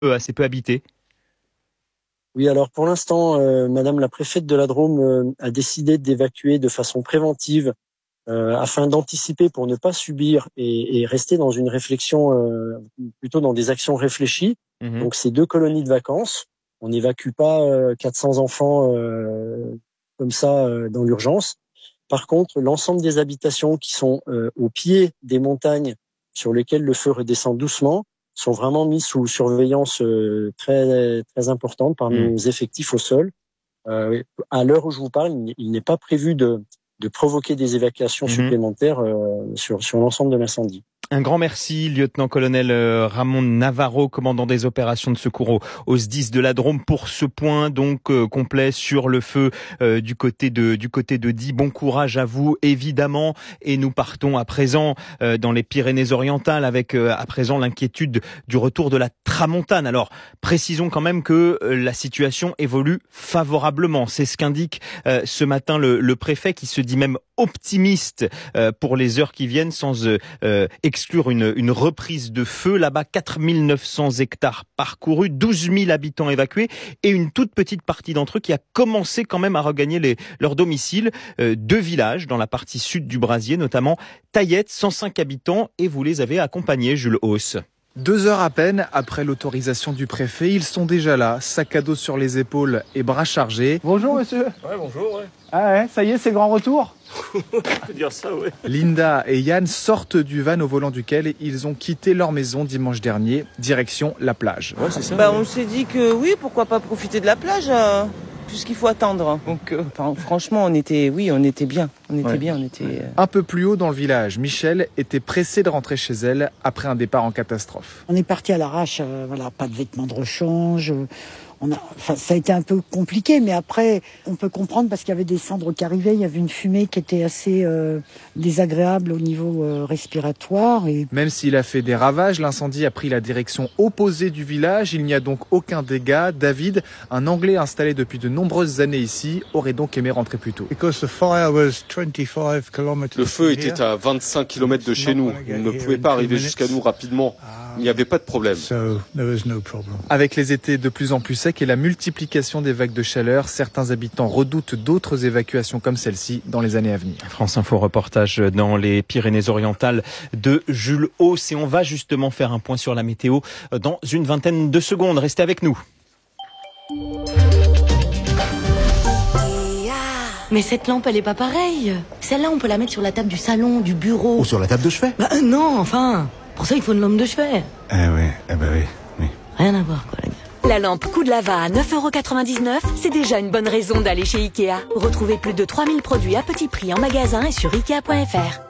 assez peu habité. Oui, alors pour l'instant, Madame la préfète de la Drôme a décidé d'évacuer de façon préventive afin d'anticiper pour ne pas subir et rester dans une réflexion, plutôt dans des actions réfléchies. Donc c'est 2 colonies de vacances. On n'évacue pas 400 enfants comme ça dans l'urgence. Par contre, l'ensemble des habitations qui sont au pied des montagnes sur lesquelles le feu redescend doucement sont vraiment mis sous surveillance très très importante par nos effectifs au sol. À l'heure où je vous parle, il n'est pas prévu de provoquer des évacuations supplémentaires sur l'ensemble de l'incendie. Un grand merci, lieutenant-colonel Ramon Navarro, commandant des opérations de secours au SDIS de la Drôme, pour ce point donc complet sur le feu du côté de Die. Bon courage à vous, évidemment. Et nous partons à présent dans les Pyrénées-Orientales avec à présent l'inquiétude du retour de la tramontane. Alors, précisons quand même que la situation évolue favorablement. C'est ce qu'indique ce matin le préfet, qui se dit même optimiste pour les heures qui viennent, sans exclure une reprise de feu. Là-bas, 4900 hectares parcourus, 12 000 habitants évacués et une toute petite partie d'entre eux qui a commencé quand même à regagner leur domicile. 2 villages dans la partie sud du brasier, notamment Taillette, 105 habitants, et vous les avez accompagnés, Jules Hauss. 2 heures à peine après l'autorisation du préfet, ils sont déjà là, sac à dos sur les épaules et bras chargés. Bonjour monsieur. Ouais, bonjour, ouais. Ah ouais, ça y est, c'est grand retour. On peut dire ça, ouais. Linda et Yann sortent du van au volant duquel ils ont quitté leur maison dimanche dernier, direction la plage. Ouais, c'est ça. On s'est dit que oui, pourquoi pas profiter de la plage, puisqu'il faut attendre. Donc, franchement, on était bien. Un peu plus haut dans le village, Michel était pressée de rentrer chez elle après un départ en catastrophe. On est parti à l'arrache, pas de vêtements de rechange. Ça a été un peu compliqué, mais après, on peut comprendre parce qu'il y avait des cendres qui arrivaient, il y avait une fumée qui était assez désagréable au niveau respiratoire. Et... Même s'il a fait des ravages, l'incendie a pris la direction opposée du village. Il n'y a donc aucun dégât. David, un Anglais installé depuis de nombreuses années ici, aurait donc aimé rentrer plus tôt. Le feu était à 25 km de chez nous. On ne pouvait pas arriver jusqu'à nous rapidement. Il n'y avait pas de problème. Avec les étés de plus en plus secs et la multiplication des vagues de chaleur, certains habitants redoutent d'autres évacuations comme celle-ci dans les années à venir. France Info reportage dans les Pyrénées-Orientales de Jules Hauss. Et on va justement faire un point sur la météo dans une vingtaine de secondes. Restez avec nous. Mais cette lampe, elle est pas pareille. Celle-là, on peut la mettre sur la table du salon, du bureau. Ou sur la table de chevet. Non, enfin. Pour ça, il faut une lampe de chevet. Oui. Rien à voir, quoi, la gueule. La lampe Coup de Lava à 9,99 €, c'est déjà une bonne raison d'aller chez Ikea. Retrouvez plus de 3000 produits à petit prix en magasin et sur Ikea.fr.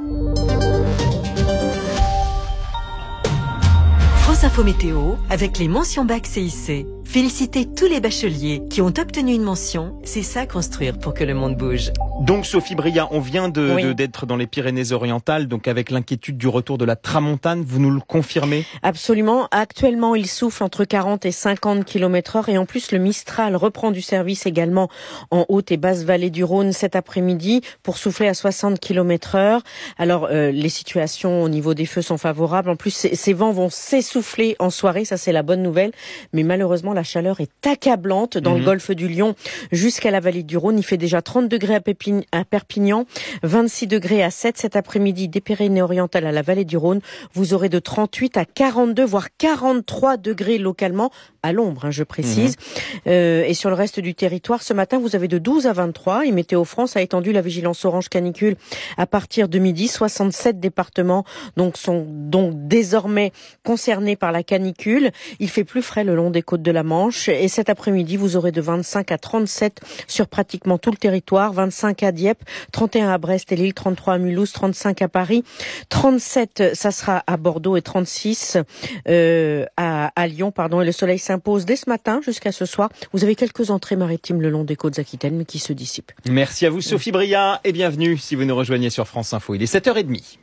France Info Météo, avec les mentions bac CIC. Félicitez tous les bacheliers qui ont obtenu une mention. C'est ça, construire pour que le monde bouge. Donc Sophie Bria, on vient d'être dans les Pyrénées-Orientales, donc avec l'inquiétude du retour de la tramontane, vous nous le confirmez ? Absolument. Actuellement, il souffle entre 40 et 50 km/h et en plus le Mistral reprend du service également en haute et basse vallée du Rhône cet après-midi pour souffler à 60 km/h. Alors les situations au niveau des feux sont favorables. En plus, ces vents vont s'essouffler en soirée, ça c'est la bonne nouvelle. Mais malheureusement, la chaleur est accablante dans le golfe du Lion jusqu'à la vallée du Rhône. Il fait déjà 30 degrés à Perpignan, 26 degrés à 7 cet après-midi des Pyrénées-Orientales à la vallée du Rhône. Vous aurez de 38 à 42 voire 43 degrés localement à l'ombre, je précise. Et sur le reste du territoire, ce matin, vous avez de 12 à 23 et Météo France a étendu la vigilance orange canicule à partir de midi. 67 départements sont désormais concernés par la canicule. Il fait plus frais le long des côtes de la Manche et cet après-midi, vous aurez de 25 à 37 sur pratiquement tout le territoire, 25 à Dieppe, 31 à Brest et Lille, 33 à Mulhouse, 35 à Paris, 37 ça sera à Bordeaux et 36 à Lyon, et le soleil s'impose dès ce matin jusqu'à ce soir. Vous avez quelques entrées maritimes le long des côtes aquitaines mais qui se dissipent. Merci à vous Sophie Bria et bienvenue si vous nous rejoignez sur France Info. Il est 7h30.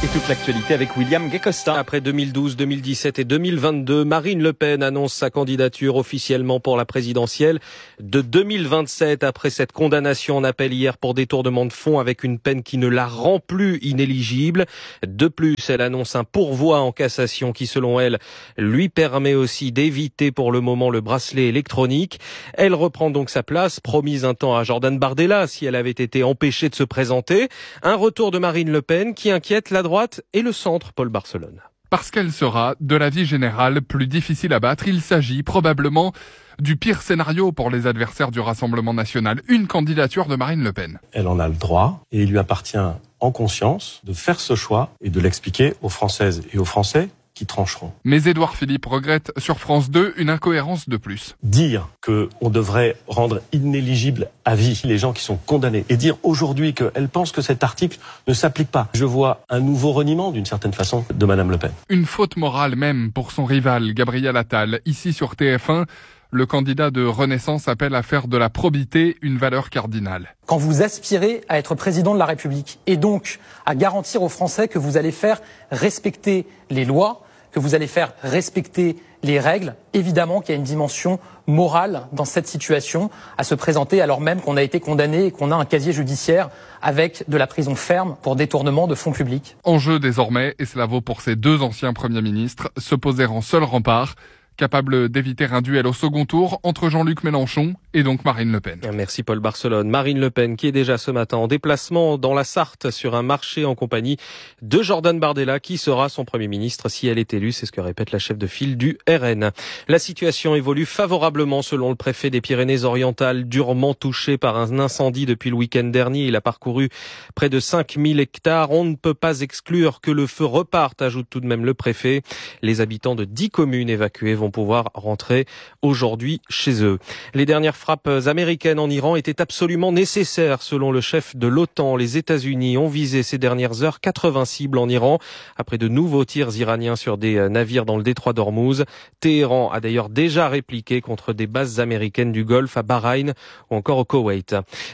Et toute l'actualité avec William Guecosta. Après 2012, 2017 et 2022, Marine Le Pen annonce sa candidature officiellement pour la présidentielle de 2027 après cette condamnation en appel hier pour détournement de fonds avec une peine qui ne la rend plus inéligible. De plus, elle annonce un pourvoi en cassation qui, selon elle, lui permet aussi d'éviter pour le moment le bracelet électronique. Elle reprend donc sa place, promise un temps à Jordan Bardella si elle avait été empêchée de se présenter. Un retour de Marine Le Pen qui inquiète la droite et le centre, Paul Barcelone. Parce qu'elle sera, de l'avis général, plus difficile à battre. Il s'agit probablement du pire scénario pour les adversaires du Rassemblement national. Une candidature de Marine Le Pen. Elle en a le droit et il lui appartient en conscience de faire ce choix et de l'expliquer aux Françaises et aux Français qui trancheront. Mais Édouard Philippe regrette sur France 2 une incohérence de plus. Dire qu'on devrait rendre inéligible à vie les gens qui sont condamnés et dire aujourd'hui qu'elle pense que cet article ne s'applique pas. Je vois un nouveau reniement d'une certaine façon de Madame Le Pen. Une faute morale même pour son rival Gabriel Attal. Ici sur TF1, le candidat de Renaissance appelle à faire de la probité une valeur cardinale. Quand vous aspirez à être président de la République et donc à garantir aux Français que vous allez faire respecter les lois, que vous allez faire respecter les règles, évidemment qu'il y a une dimension morale dans cette situation, à se présenter alors même qu'on a été condamné et qu'on a un casier judiciaire avec de la prison ferme pour détournement de fonds publics. Enjeu désormais, et cela vaut pour ces deux anciens premiers ministres, se poser en seul rempart, capable d'éviter un duel au second tour entre Jean-Luc Mélenchon et donc Marine Le Pen. Merci Paul Barcelone. Marine Le Pen qui est déjà ce matin en déplacement dans la Sarthe sur un marché en compagnie de Jordan Bardella qui sera son Premier ministre si elle est élue. C'est ce que répète la chef de file du RN. La situation évolue favorablement selon le préfet des Pyrénées-Orientales, durement touché par un incendie depuis le week-end dernier. Il a parcouru près de 5000 hectares. On ne peut pas exclure que le feu reparte, ajoute tout de même le préfet. Les habitants de 10 communes évacuées vont pouvoir rentrer aujourd'hui chez eux. Les dernières frappes américaines en Iran étaient absolument nécessaires selon le chef de l'OTAN. Les États-Unis ont visé ces dernières heures 80 cibles en Iran après de nouveaux tirs iraniens sur des navires dans le détroit d'Ormuz. Téhéran a d'ailleurs déjà répliqué contre des bases américaines du Golfe à Bahreïn ou encore au Koweït.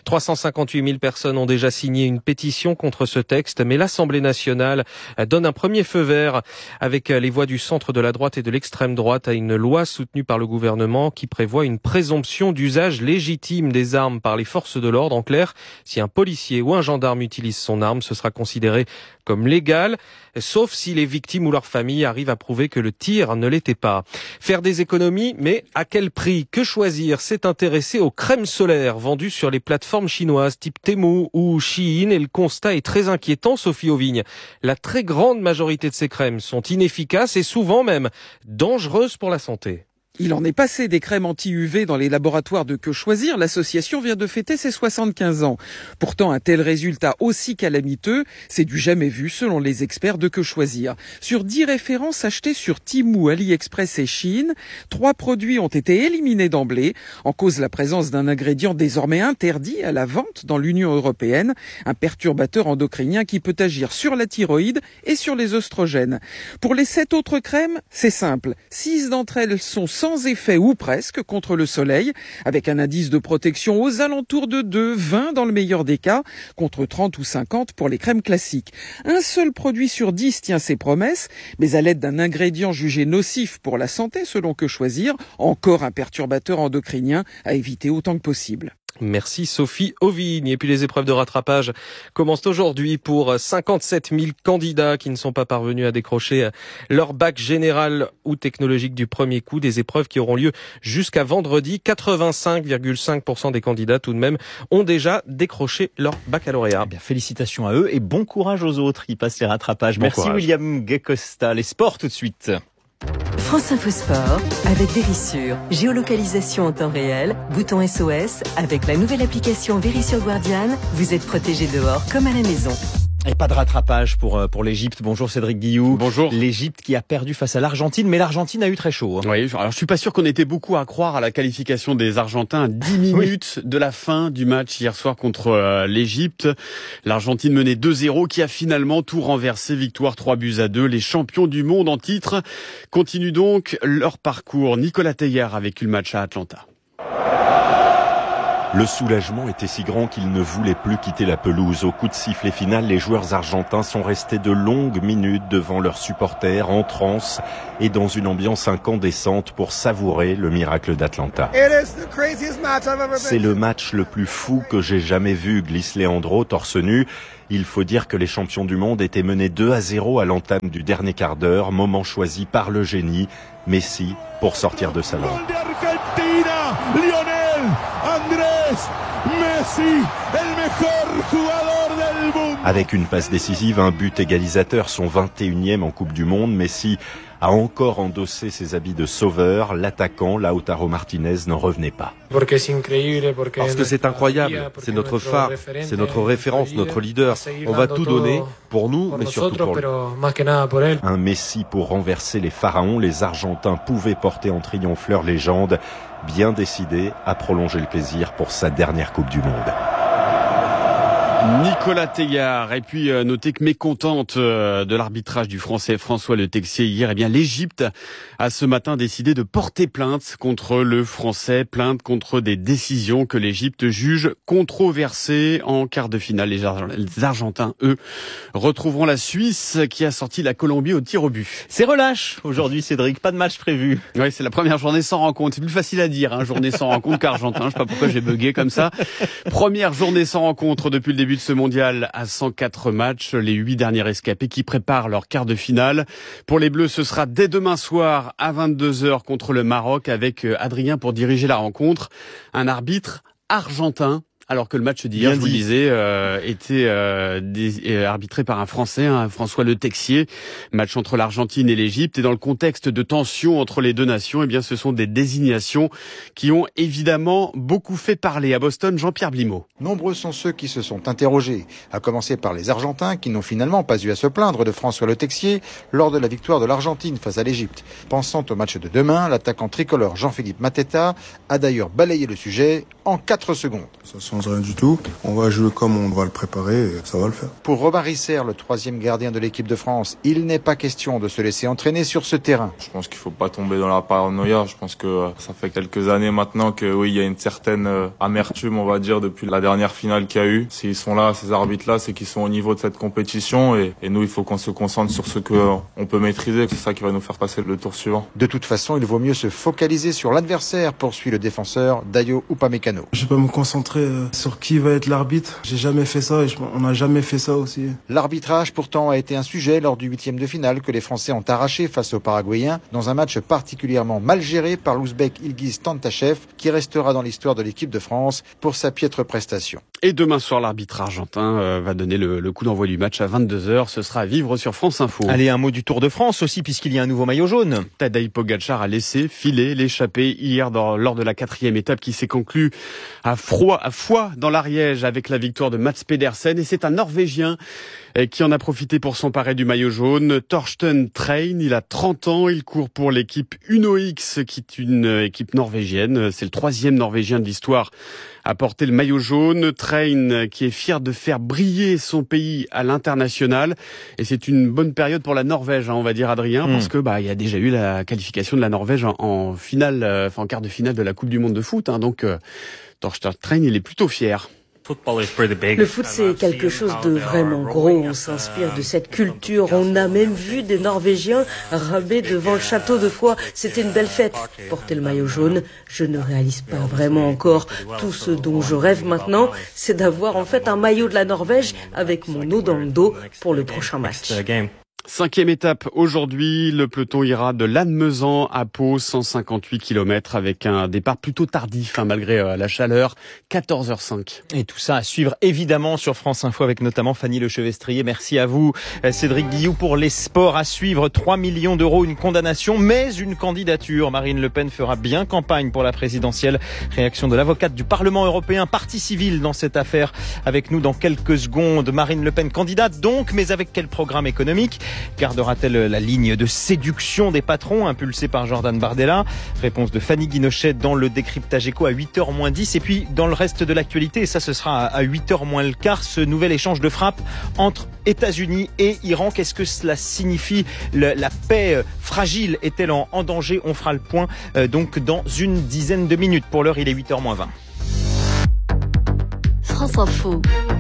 358 000 personnes ont déjà signé une pétition contre ce texte, mais l'Assemblée nationale donne un premier feu vert avec les voix du centre de la droite et de l'extrême droite à une loi soutenue par le gouvernement qui prévoit une présomption d'usage légitime des armes par les forces de l'ordre. En clair, si un policier ou un gendarme utilise son arme, ce sera considéré comme légal, sauf si les victimes ou leurs familles arrivent à prouver que le tir ne l'était pas. Faire des économies, mais à quel prix? Que choisir? C'est intéresser aux crèmes solaires vendues sur les plateformes chinoises type Temu ou Shein et le constat est très inquiétant, Sophie Auvigne. La très grande majorité de ces crèmes sont inefficaces et souvent même dangereuses pour la santé. Il en est passé des crèmes anti-UV dans les laboratoires de Que Choisir. L'association vient de fêter ses 75 ans. Pourtant, un tel résultat aussi calamiteux, c'est du jamais vu selon les experts de Que Choisir. Sur 10 références achetées sur Temu, AliExpress et Shein, 3 produits ont été éliminés d'emblée, en cause la présence d'un ingrédient désormais interdit à la vente dans l'Union européenne, un perturbateur endocrinien qui peut agir sur la thyroïde et sur les œstrogènes. Pour les 7 autres crèmes, c'est simple. 6 d'entre elles sont sans effet ou presque contre le soleil, avec un indice de protection aux alentours de 2, 20 dans le meilleur des cas, contre 30 ou 50 pour les crèmes classiques. Un seul produit sur 10 tient ses promesses, mais à l'aide d'un ingrédient jugé nocif pour la santé selon Que Choisir, encore un perturbateur endocrinien à éviter autant que possible. Merci Sophie Auvigne. Et puis les épreuves de rattrapage commencent aujourd'hui pour 57 000 candidats qui ne sont pas parvenus à décrocher leur bac général ou technologique du premier coup. Des épreuves qui auront lieu jusqu'à vendredi. 85,5% des candidats tout de même ont déjà décroché leur baccalauréat. Eh bien, félicitations à eux et bon courage aux autres qui passent les rattrapages. Merci William Guecosta. Les sports tout de suite. France Info Sport avec Vérissure. Géolocalisation en temps réel, bouton SOS. Avec la nouvelle application Vérissure Guardian, vous êtes protégé dehors comme à la maison. Et pas de rattrapage pour l'Égypte. Bonjour Cédric Guillou. Bonjour. L'Égypte qui a perdu face à l'Argentine, mais l'Argentine a eu très chaud. Oui, alors je suis pas sûr qu'on était beaucoup à croire à la qualification des Argentins à 10 minutes de la fin du match hier soir contre l'Égypte. L'Argentine menait 2-0 qui a finalement tout renversé. Victoire 3-2. Les champions du monde en titre continuent donc leur parcours. Nicolas Teilhard a vécu le match à Atlanta. Le soulagement était si grand qu'ils ne voulaient plus quitter la pelouse. Au coup de sifflet final, les joueurs argentins sont restés de longues minutes devant leurs supporters, en transe et dans une ambiance incandescente pour savourer le miracle d'Atlanta. C'est le match le plus fou que j'ai jamais vu, glisse Leandro, torse nu. Il faut dire que les champions du monde étaient menés 2-0 à l'entame du dernier quart d'heure, moment choisi par le génie, Messi, pour sortir de sa langue. Avec une passe décisive, un but égalisateur, son 21e en Coupe du Monde, Messi a encore endossé ses habits de sauveur. L'attaquant, Lautaro Martinez, n'en revenait pas. Parce que c'est incroyable, c'est notre phare, c'est notre référence, notre leader. On va tout donner pour nous, mais surtout pour lui. Un Messi pour renverser les pharaons. Les Argentins pouvaient porter en triomphe leur légende, bien décidés à prolonger le plaisir pour sa dernière Coupe du Monde. Nicolas Teilhard, et puis notez que mécontente de l'arbitrage du Français François Le Texier hier, eh bien l'Égypte a ce matin décidé de porter plainte contre le Français, plainte contre des décisions que l'Égypte juge controversées en quart de finale. Les Argentins, eux, retrouveront la Suisse qui a sorti la Colombie au tir au but. C'est relâche aujourd'hui, Cédric, pas de match prévu. Oui, c'est la première journée sans rencontre. C'est plus facile à dire, hein, journée sans rencontre qu'argentin. Je sais pas pourquoi j'ai bugué comme ça. Première journée sans rencontre depuis le début de ce mondial à 104 matchs, les 8 derniers rescapés qui préparent leur quart de finale. Pour les Bleus, ce sera dès demain soir à 22h contre le Maroc avec Adrien pour diriger la rencontre. Un arbitre argentin. Alors que le match d'hier, je vous le disais, était arbitré par un Français, François Le Texier. Match entre l'Argentine et l'Égypte. Et dans le contexte de tension entre les deux nations, eh bien, ce sont des désignations qui ont évidemment beaucoup fait parler. À Boston, Jean-Pierre Blimaud. Nombreux sont ceux qui se sont interrogés, à commencer par les Argentins qui n'ont finalement pas eu à se plaindre de François Le Texier lors de la victoire de l'Argentine face à l'Égypte. Pensant au match de demain, l'attaquant tricolore Jean-Philippe Mateta a d'ailleurs balayé le sujet en 4 secondes. Ça change rien du tout. On va jouer comme on doit le préparer et ça va le faire. Pour Robin Risser, le 3e gardien de l'équipe de France, il n'est pas question de se laisser entraîner sur ce terrain. Je pense qu'il faut pas tomber dans la paranoïa. Je pense que ça fait quelques années maintenant que oui, il y a une certaine amertume, on va dire, depuis la dernière finale qu'il y a eu. S'ils sont là, ces arbitres-là, c'est qu'ils sont au niveau de cette compétition et nous, il faut qu'on se concentre sur ce qu'on peut maîtriser. C'est ça qui va nous faire passer le tour suivant. De toute façon, il vaut mieux se focaliser sur l'adversaire, poursuit le défenseur Dayo Upamecano. Je vais pas me concentrer sur qui va être l'arbitre. J'ai jamais fait ça et on n'a jamais fait ça aussi. L'arbitrage pourtant a été un sujet lors du 8e de finale que les Français ont arraché face aux Paraguayens dans un match particulièrement mal géré par l'Ouzbek Ilgiz Tantachev qui restera dans l'histoire de l'équipe de France pour sa piètre prestation. Et demain soir, l'arbitre argentin va donner le coup d'envoi du match à 22h. Ce sera à vivre sur France Info. Allez, un mot du Tour de France aussi, puisqu'il y a un nouveau maillot jaune. Tadej Pogačar a laissé filer l'échappée hier lors de la 4e étape qui s'est conclue à Foix dans l'Ariège avec la victoire de Mats Pedersen. Et c'est un Norvégien qui en a profité pour s'emparer du maillot jaune. Torsten Train, il a 30 ans, il court pour l'équipe Uno X, qui est une équipe norvégienne. C'est le 3e Norvégien de l'histoire à porter le maillot jaune. Train qui est fier de faire briller son pays à l'international. Et c'est une bonne période pour la Norvège, on va dire, Adrien, parce que il y a déjà eu la qualification de la Norvège en finale, en quart de finale de la Coupe du Monde de foot. Donc Torsten Train, il est plutôt fier. Le foot, c'est quelque chose de vraiment gros. On s'inspire de cette culture. On a même vu des Norvégiens ramer devant le château de Foix. C'était une belle fête. Porter le maillot jaune, je ne réalise pas vraiment encore. Tout ce dont je rêve maintenant, c'est d'avoir en fait un maillot de la Norvège avec mon eau dans le dos pour le prochain match. 5e étape aujourd'hui, le peloton ira de Lannemezan à Pau, 158 km avec un départ plutôt tardif malgré la chaleur, 14h05. Et tout ça à suivre évidemment sur France Info avec notamment Fanny Lechevestrier. Merci à vous Cédric Guillou pour les sports à suivre. 3 millions d'euros, une condamnation mais une candidature. Marine Le Pen fera bien campagne pour la présidentielle. Réaction de l'avocate du Parlement européen, partie civile dans cette affaire. Avec nous dans quelques secondes. Marine Le Pen candidate donc, mais avec quel programme économique ? Gardera-t-elle la ligne de séduction des patrons impulsée par Jordan Bardella? Réponse de Fanny Guinochet dans le décryptage éco à 8h-10. Et puis dans le reste de l'actualité, et ça ce sera à 8h-15, ce nouvel échange de frappes entre États-Unis et Iran. Qu'est-ce que cela signifie? La paix fragile est-elle en danger? On fera le point donc dans une dizaine de minutes. Pour l'heure, il est 8h-20. France Info.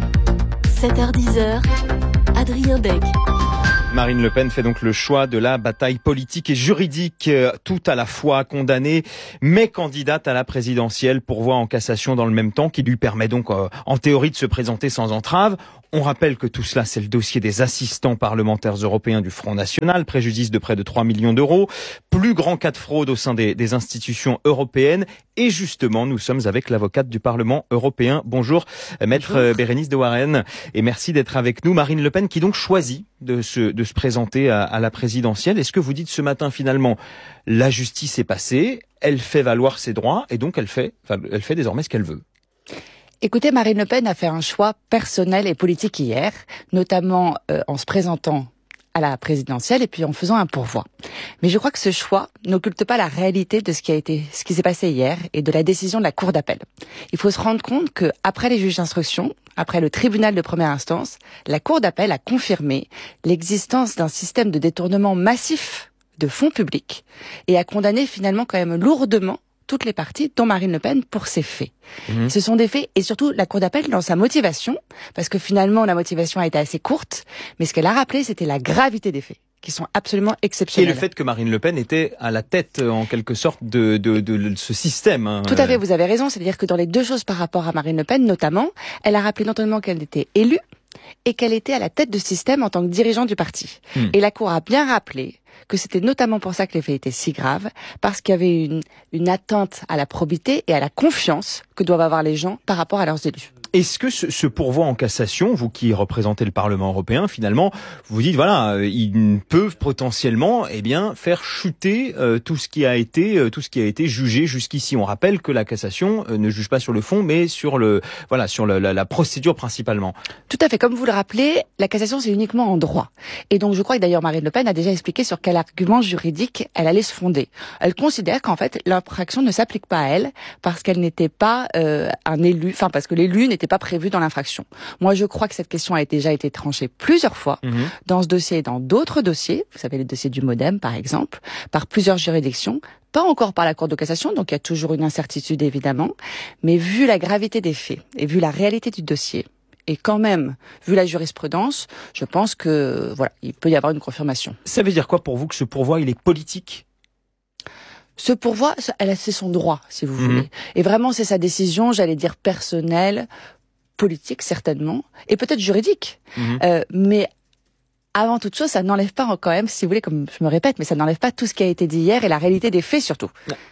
7h-10h, Adrien Beck. Marine Le Pen fait donc le choix de la bataille politique et juridique, tout à la fois condamnée, mais candidate à la présidentielle, pourvoi en cassation dans le même temps, qui lui permet donc en théorie de se présenter sans entrave. On rappelle que tout cela, c'est le dossier des assistants parlementaires européens du Front National, préjudice de près de 3 millions d'euros, plus grand cas de fraude au sein des institutions européennes. Et justement, nous sommes avec l'avocate du Parlement européen. Bonjour, maître Bérénice de Warren, et merci d'être avec nous. Marine Le Pen qui donc choisit de se présenter à la présidentielle. Est-ce que vous dites ce matin finalement, la justice est passée, elle fait valoir ses droits, et donc elle fait désormais ce qu'elle veut? Écoutez, Marine Le Pen a fait un choix personnel et politique hier, notamment en se présentant à la présidentielle et puis en faisant un pourvoi. Mais je crois que ce choix n'occulte pas la réalité de ce qui s'est passé hier et de la décision de la Cour d'appel. Il faut se rendre compte que après les juges d'instruction, après le tribunal de première instance, la Cour d'appel a confirmé l'existence d'un système de détournement massif de fonds publics et a condamné finalement quand même lourdement toutes les parties, dont Marine Le Pen, pour ces faits. Ce sont des faits, et surtout la Cour d'appel dans sa motivation, parce que finalement la motivation a été assez courte, mais ce qu'elle a rappelé, c'était la gravité des faits, qui sont absolument exceptionnels. Et le fait que Marine Le Pen était à la tête, en quelque sorte, de ce système. Tout à fait, vous avez raison, c'est-à-dire que dans les deux choses par rapport à Marine Le Pen, notamment, elle a rappelé notamment qu'elle était élue, et qu'elle était à la tête de ce système en tant que dirigeante du parti. Et la Cour a bien rappelé que c'était notamment pour ça que les faits étaient si graves, parce qu'il y avait une atteinte à la probité et à la confiance que doivent avoir les gens par rapport à leurs élus. Est-ce que ce pourvoi en cassation, vous qui représentez le Parlement européen, finalement, vous dites voilà, ils peuvent potentiellement, faire chuter tout ce qui a été jugé jusqu'ici. On rappelle que la cassation ne juge pas sur le fond, mais sur la procédure principalement. Tout à fait. Comme vous le rappelez, la cassation c'est uniquement en droit. Et donc je crois que d'ailleurs Marine Le Pen a déjà expliqué sur quel argument juridique elle allait se fonder. Elle considère qu'en fait l'infraction ne s'applique pas à elle parce qu'elle n'était pas un élu, parce que l'élu n'était pas prévu dans l'infraction. Moi, je crois que cette question a déjà été tranchée plusieurs fois dans ce dossier et dans d'autres dossiers. Vous savez, les dossiers du MoDem, par exemple, par plusieurs juridictions. Pas encore par la Cour de cassation, donc il y a toujours une incertitude, évidemment. Mais vu la gravité des faits et vu la réalité du dossier, et quand même, vu la jurisprudence, je pense que, il peut y avoir une confirmation. Ça veut dire quoi pour vous que ce pourvoi, il est politique ? Ce pourvoi, c'est son droit, si vous voulez. Et vraiment, c'est sa décision, j'allais dire personnelle, politique certainement, et peut-être juridique. Mais avant toute chose, ça n'enlève pas quand même, si vous voulez, comme je me répète, mais ça n'enlève pas tout ce qui a été dit hier et la réalité des faits surtout.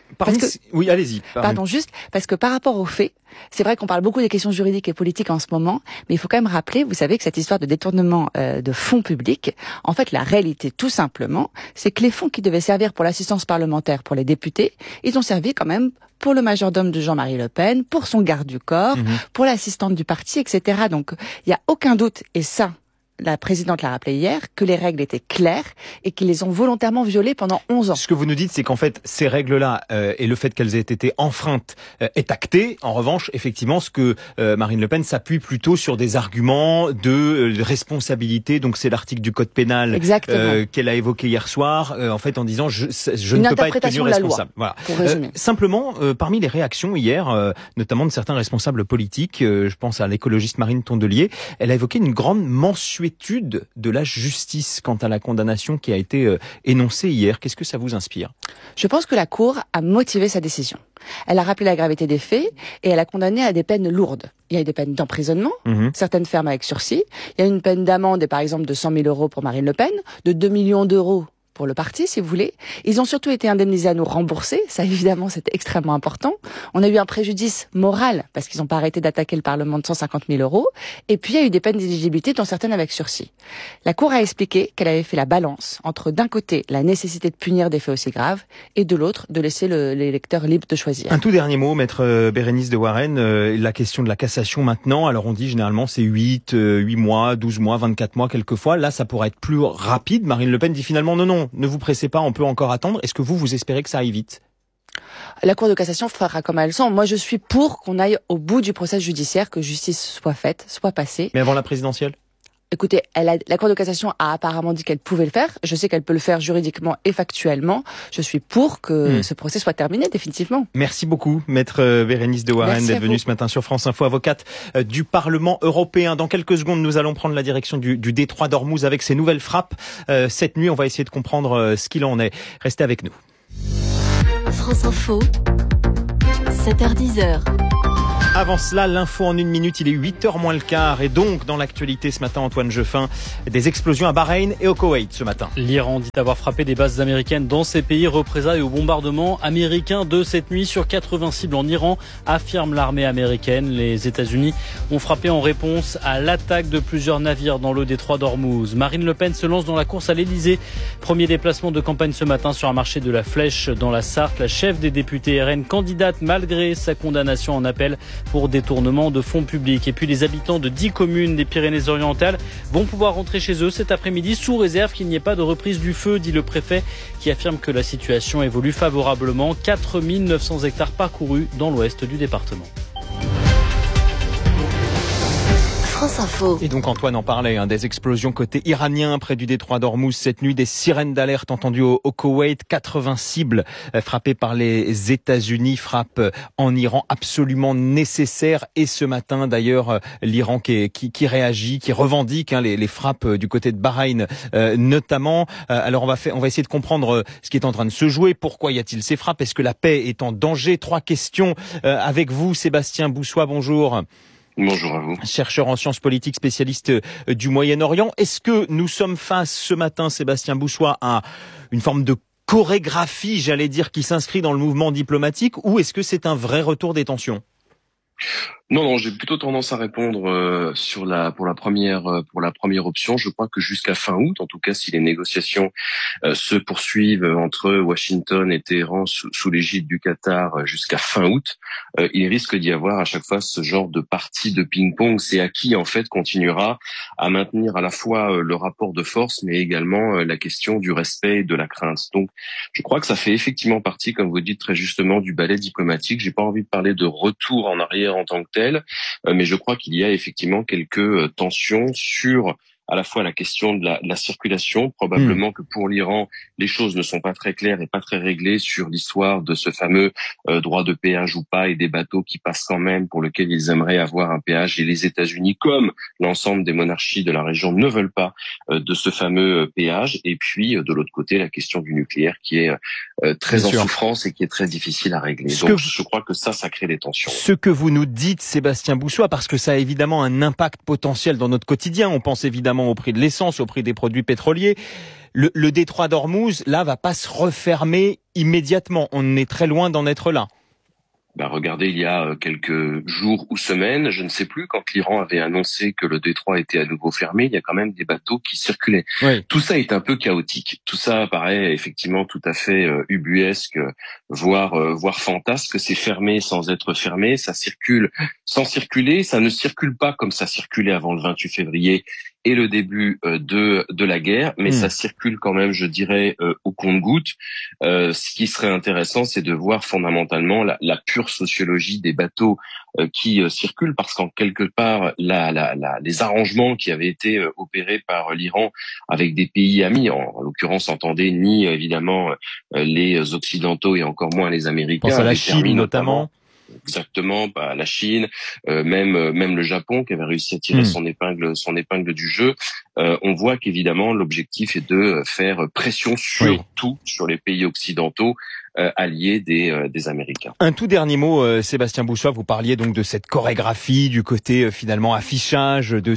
Oui, allez-y. Pardon, juste parce que par rapport aux faits, c'est vrai qu'on parle beaucoup des questions juridiques et politiques en ce moment, mais il faut quand même rappeler, vous savez, que cette histoire de détournement de fonds publics, en fait, la réalité, tout simplement, c'est que les fonds qui devaient servir pour l'assistance parlementaire pour les députés, ils ont servi quand même pour le majordome de Jean-Marie Le Pen, pour son garde du corps, pour l'assistante du parti, etc. Donc, il n'y a aucun doute, et ça, la présidente l'a rappelé hier, que les règles étaient claires et qu'ils les ont volontairement violées pendant 11 ans. Ce que vous nous dites, c'est qu'en fait, ces règles-là et le fait qu'elles aient été enfreintes est acté. En revanche, effectivement, ce que Marine Le Pen s'appuie plutôt sur des arguments de responsabilité. Donc, c'est l'article du Code pénal qu'elle a évoqué hier soir, en fait, en disant je ne peux pas être tenu responsable. Voilà. Simplement, parmi les réactions hier, notamment de certains responsables politiques, je pense à l'écologiste Marine Tondelier, elle a évoqué une grande mensuétude de la justice quant à la condamnation qui a été énoncée hier. Qu'est-ce que ça vous inspire ? Je pense que la Cour a motivé sa décision. Elle a rappelé la gravité des faits et elle a condamné à des peines lourdes. Il y a des peines d'emprisonnement, certaines fermes avec sursis. Il y a une peine d'amende, par exemple, de 100 000 euros pour Marine Le Pen, de 2 millions d'euros pour le parti, si vous voulez. Ils ont surtout été indemnisés à nous rembourser. Ça, évidemment, c'est extrêmement important. On a eu un préjudice moral parce qu'ils n'ont pas arrêté d'attaquer le Parlement de 150 000 euros. Et puis, il y a eu des peines d'éligibilité, dont certaines avec sursis. La Cour a expliqué qu'elle avait fait la balance entre, d'un côté, la nécessité de punir des faits aussi graves et de l'autre, de laisser l'électeur libre de choisir. Un tout dernier mot, maître Bérénice de Warren, la question de la cassation maintenant. Alors, on dit généralement c'est 8 mois, 12 mois, 24 mois quelquefois. Là, ça pourrait être plus rapide. Marine Le Pen dit finalement non, ne vous pressez pas, on peut encore attendre. Est-ce que vous espérez que ça aille vite ? La Cour de cassation fera comme elle sent. Moi, je suis pour qu'on aille au bout du procès judiciaire, que justice soit faite, soit passée. Mais avant la présidentielle ? Écoutez, la Cour de cassation a apparemment dit qu'elle pouvait le faire. Je sais qu'elle peut le faire juridiquement et factuellement. Je suis pour que ce procès soit terminé définitivement. Merci beaucoup, maître Bérénice de Warren, d'être venue ce matin sur France Info, avocate du Parlement européen. Dans quelques secondes, nous allons prendre la direction du détroit d'Ormuz avec ces nouvelles frappes. Cette nuit, on va essayer de comprendre ce qu'il en est. Restez avec nous. France Info, 7h-10h. Avant cela, l'info en 1 minute, il est 8h moins le quart. Et donc, dans l'actualité ce matin, Antoine Jeffin, des explosions à Bahreïn et au Koweït ce matin. L'Iran dit avoir frappé des bases américaines dans ces pays, représailles au bombardement américain de cette nuit sur 80 cibles en Iran, affirme l'armée américaine. Les États-Unis ont frappé en réponse à l'attaque de plusieurs navires dans le détroit d'Ormuz. Marine Le Pen se lance dans la course à l'Elysée. Premier déplacement de campagne ce matin sur un marché de la Flèche dans la Sarthe. La chef des députés RN candidate malgré sa condamnation en appel pour détournement de fonds publics. Et puis les habitants de 10 communes des Pyrénées-Orientales vont pouvoir rentrer chez eux cet après-midi sous réserve qu'il n'y ait pas de reprise du feu, dit le préfet qui affirme que la situation évolue favorablement. 4900 hectares parcourus dans l'ouest du département. France Info. Et donc Antoine en parlait, des explosions côté iranien près du détroit d'Ormuz cette nuit, des sirènes d'alerte entendues au Koweït, 80 cibles frappées par les États-Unis, frappe en Iran absolument nécessaire. Et ce matin d'ailleurs, l'Iran qui réagit, qui revendique les frappes du côté de Bahreïn notamment. Alors on va essayer de comprendre ce qui est en train de se jouer. Pourquoi y a-t-il ces frappes? Est-ce que la paix est en danger? 3 questions avec vous, Sébastien Boussois, bonjour. Bonjour à vous. Chercheur en sciences politiques, spécialiste du Moyen-Orient. Est-ce que nous sommes face ce matin, Sébastien Boussois, à une forme de chorégraphie, j'allais dire, qui s'inscrit dans le mouvement diplomatique, ou est-ce que c'est un vrai retour des tensions ? Non, j'ai plutôt tendance à répondre pour la première option. Je crois que jusqu'à fin août, en tout cas, si les négociations se poursuivent entre Washington et Téhéran sous l'égide du Qatar jusqu'à fin août, il risque d'y avoir à chaque fois ce genre de partie de ping-pong. C'est à qui en fait continuera à maintenir à la fois le rapport de force, mais également la question du respect et de la crainte. Donc, je crois que ça fait effectivement partie, comme vous dites très justement, du ballet diplomatique. J'ai pas envie de parler de retour en arrière en tant que tel, mais je crois qu'il y a effectivement quelques tensions sur à la fois la question de la circulation. Probablement que pour l'Iran, les choses ne sont pas très claires et pas très réglées sur l'histoire de ce fameux droit de péage ou pas, et des bateaux qui passent quand même, pour lesquels ils aimeraient avoir un péage. Et les États-Unis, comme l'ensemble des monarchies de la région, ne veulent pas de ce fameux péage. Et puis, de l'autre côté, la question du nucléaire qui est très en souffrance et qui est très difficile à régler. Donc, je crois que ça crée des tensions. Ce que vous nous dites, Sébastien Boussois, parce que ça a évidemment un impact potentiel dans notre quotidien. On pense évidemment au prix de l'essence, au prix des produits pétroliers. Le détroit d'Ormuz, là, va pas se refermer immédiatement. On est très loin d'en être là. Regardez, il y a quelques jours ou semaines, je ne sais plus, quand l'Iran avait annoncé que le détroit était à nouveau fermé, il y a quand même des bateaux qui circulaient. Oui. Tout ça est un peu chaotique. Tout ça paraît effectivement tout à fait ubuesque, voire fantasque. C'est fermé sans être fermé, ça circule sans circuler, ça ne circule pas comme ça circulait avant le 28 février et le début de la guerre, mais ça circule quand même, je dirais, au compte-gouttes. Ce qui serait intéressant, c'est de voir fondamentalement la pure sociologie des bateaux qui circulent, parce qu'en quelque part, les arrangements qui avaient été opérés par l'Iran avec des pays amis, en l'occurrence, entendez, ni évidemment les Occidentaux et encore moins les Américains. Pense à la Chine notamment. Exactement, la Chine, même le Japon qui avait réussi à tirer son épingle du jeu. On voit qu'évidemment l'objectif est de faire pression surtout sur les pays occidentaux alliés des Américains. Un tout dernier mot, Sébastien Boussois, vous parliez donc de cette chorégraphie, du côté finalement affichage de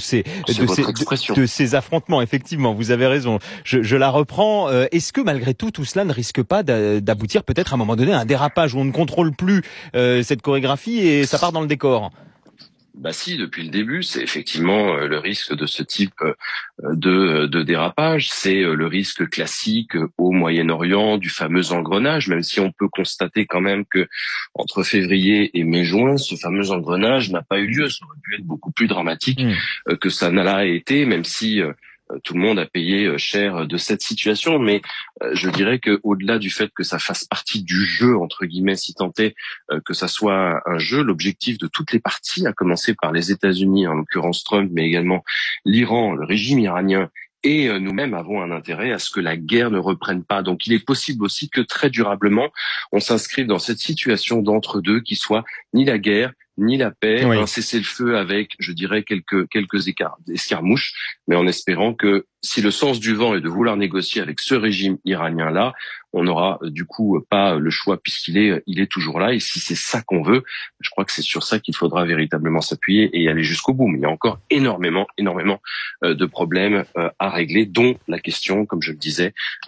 ces affrontements. Effectivement, vous avez raison. Je la reprends. Est-ce que malgré tout cela ne risque pas d'aboutir peut-être à un moment donné à un dérapage où on ne contrôle plus cette chorégraphie et ça part dans le décor? Si, depuis le début, c'est effectivement le risque de ce type de dérapage. C'est le risque classique au Moyen-Orient du fameux engrenage, même si on peut constater quand même que entre février et mai-juin, ce fameux engrenage n'a pas eu lieu. Ça aurait pu être beaucoup plus dramatique que ça n'a été, même si tout le monde a payé cher de cette situation, mais je dirais que au-delà du fait que ça fasse partie du jeu entre guillemets, si tant est que ça soit un jeu, l'objectif de toutes les parties, à commencer par les États-Unis, en l'occurrence Trump, mais également l'Iran, le régime iranien, et nous-mêmes avons un intérêt à ce que la guerre ne reprenne pas. Donc il est possible aussi que très durablement, on s'inscrive dans cette situation d'entre-deux qui soit ni la guerre, ni la paix, un cessez-le-feu avec, je dirais, quelques escarmouches, mais en espérant que si le sens du vent est de vouloir négocier avec ce régime iranien-là, on n'aura du coup pas le choix puisqu'il est toujours là. Et si c'est ça qu'on veut, je crois que c'est sur ça qu'il faudra véritablement s'appuyer et aller jusqu'au bout. Mais il y a encore énormément de problèmes à régler, dont la question, comme je le disais,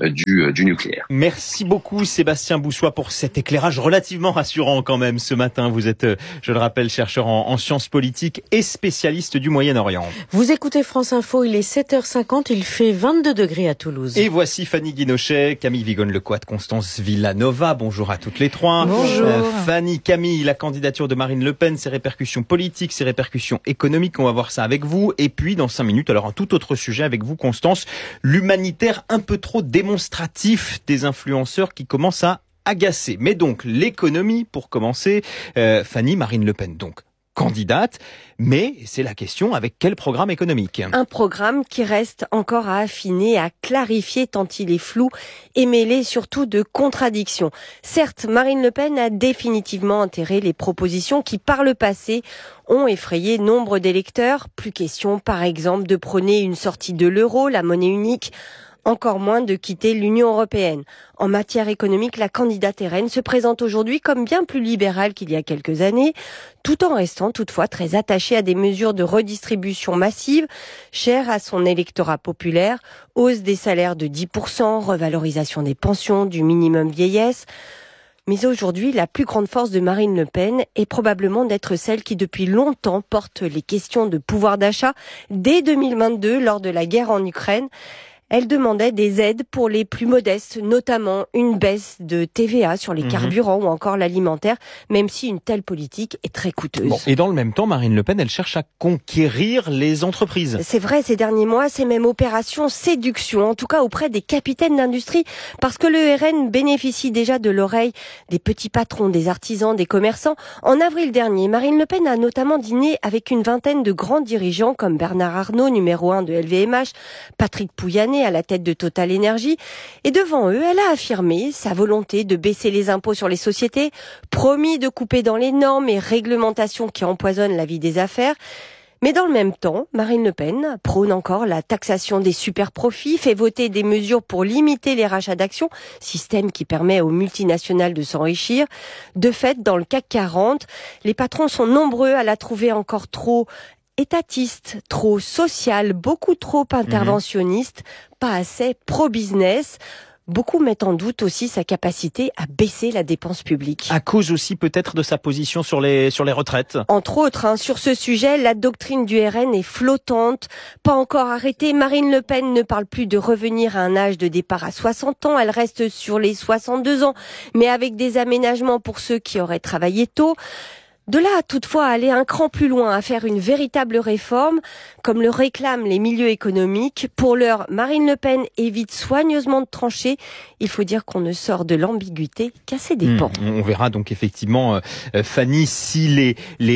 du nucléaire. Merci beaucoup Sébastien Boussois pour cet éclairage relativement rassurant quand même ce matin. Vous êtes, je le rappelle, chercheur en sciences politiques et spécialiste du Moyen-Orient. Vous écoutez France Info, il est 7h50, il fait 22 degrés à Toulouse. Et voici Fanny Guinochet, Camille Vigone-Lecoat, Constance Villanova. Bonjour à toutes les trois. Bonjour. Fanny, Camille, la candidature de Marine Le Pen, ses répercussions politiques, ses répercussions économiques. On va voir ça avec vous. Et puis, dans 5 minutes, alors un tout autre sujet avec vous, Constance, l'humanitaire un peu trop démonstratif des influenceurs qui commencent à agacer. Mais donc, l'économie, pour commencer, Fanny, Marine Le Pen, donc candidate, mais c'est la question, avec quel programme économique ? Un programme qui reste encore à affiner, à clarifier tant il est flou et mêlé surtout de contradictions. Certes, Marine Le Pen a définitivement enterré les propositions qui, par le passé, ont effrayé nombre d'électeurs. Plus question, par exemple, de prôner une sortie de l'euro, la monnaie unique, encore moins de quitter l'Union européenne. En matière économique, la candidate RN se présente aujourd'hui comme bien plus libérale qu'il y a quelques années, tout en restant toutefois très attachée à des mesures de redistribution massive, chères à son électorat populaire, hausse des salaires de 10%, revalorisation des pensions, du minimum vieillesse. Mais aujourd'hui, la plus grande force de Marine Le Pen est probablement d'être celle qui depuis longtemps porte les questions de pouvoir d'achat. Dès 2022, lors de la guerre en Ukraine, elle demandait des aides pour les plus modestes, notamment une baisse de TVA sur les carburants ou encore l'alimentaire, même si une telle politique est très coûteuse. Bon, et dans le même temps, Marine Le Pen, elle cherche à conquérir les entreprises. C'est vrai, ces derniers mois, c'est même opération séduction, en tout cas auprès des capitaines d'industrie, parce que le RN bénéficie déjà de l'oreille des petits patrons, des artisans, des commerçants. En avril dernier, Marine Le Pen a notamment dîné avec une vingtaine de grands dirigeants comme Bernard Arnault, numéro 1 de LVMH, Patrick Pouyanné, à la tête de Total Énergie. Et devant eux, elle a affirmé sa volonté de baisser les impôts sur les sociétés, promis de couper dans les normes et réglementations qui empoisonnent la vie des affaires. Mais dans le même temps, Marine Le Pen prône encore la taxation des super-profits, fait voter des mesures pour limiter les rachats d'actions, système qui permet aux multinationales de s'enrichir. De fait, dans le CAC 40, les patrons sont nombreux à la trouver encore trop étatiste, trop social, beaucoup trop interventionniste, pas assez pro-business. Beaucoup mettent en doute aussi sa capacité à baisser la dépense publique. À cause aussi peut-être de sa position sur les retraites. Entre autres, sur ce sujet, la doctrine du RN est flottante, pas encore arrêtée. Marine Le Pen ne parle plus de revenir à un âge de départ à 60 ans, elle reste sur les 62 ans, mais avec des aménagements pour ceux qui auraient travaillé tôt. De là, toutefois, à aller un cran plus loin, à faire une véritable réforme, comme le réclament les milieux économiques. Pour l'heure, Marine Le Pen évite soigneusement de trancher. Il faut dire qu'on ne sort de l'ambiguïté qu'à ses dépens. On verra donc effectivement, Fanny, si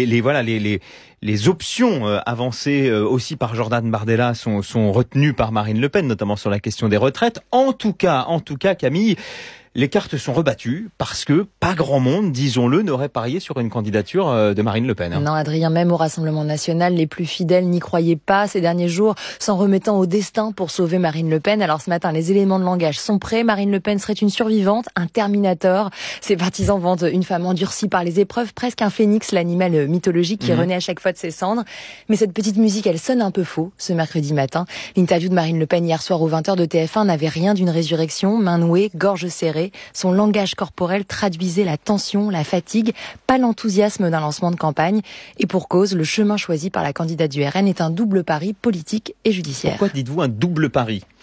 les options avancées aussi par Jordan Bardella sont retenues par Marine Le Pen, notamment sur la question des retraites. En tout cas, Camille, les cartes sont rebattues parce que pas grand monde, disons-le, n'aurait parié sur une candidature de Marine Le Pen. Non, Adrien, même au Rassemblement national, les plus fidèles n'y croyaient pas ces derniers jours, s'en remettant au destin pour sauver Marine Le Pen. Alors ce matin, les éléments de langage sont prêts. Marine Le Pen serait une survivante, un Terminator. Ses partisans vantent une femme endurcie par les épreuves, presque un phénix, l'animal mythologique qui renaît à chaque fois de ses cendres. Mais cette petite musique, elle sonne un peu faux ce mercredi matin. L'interview de Marine Le Pen hier soir aux 20h de TF1 n'avait rien d'une résurrection. Main nouée, gorge serrée. Son langage corporel traduisait la tension, la fatigue, pas l'enthousiasme d'un lancement de campagne. Et pour cause, le chemin choisi par la candidate du RN est un double pari politique et judiciaire. Pourquoi dites-vous un double pari ?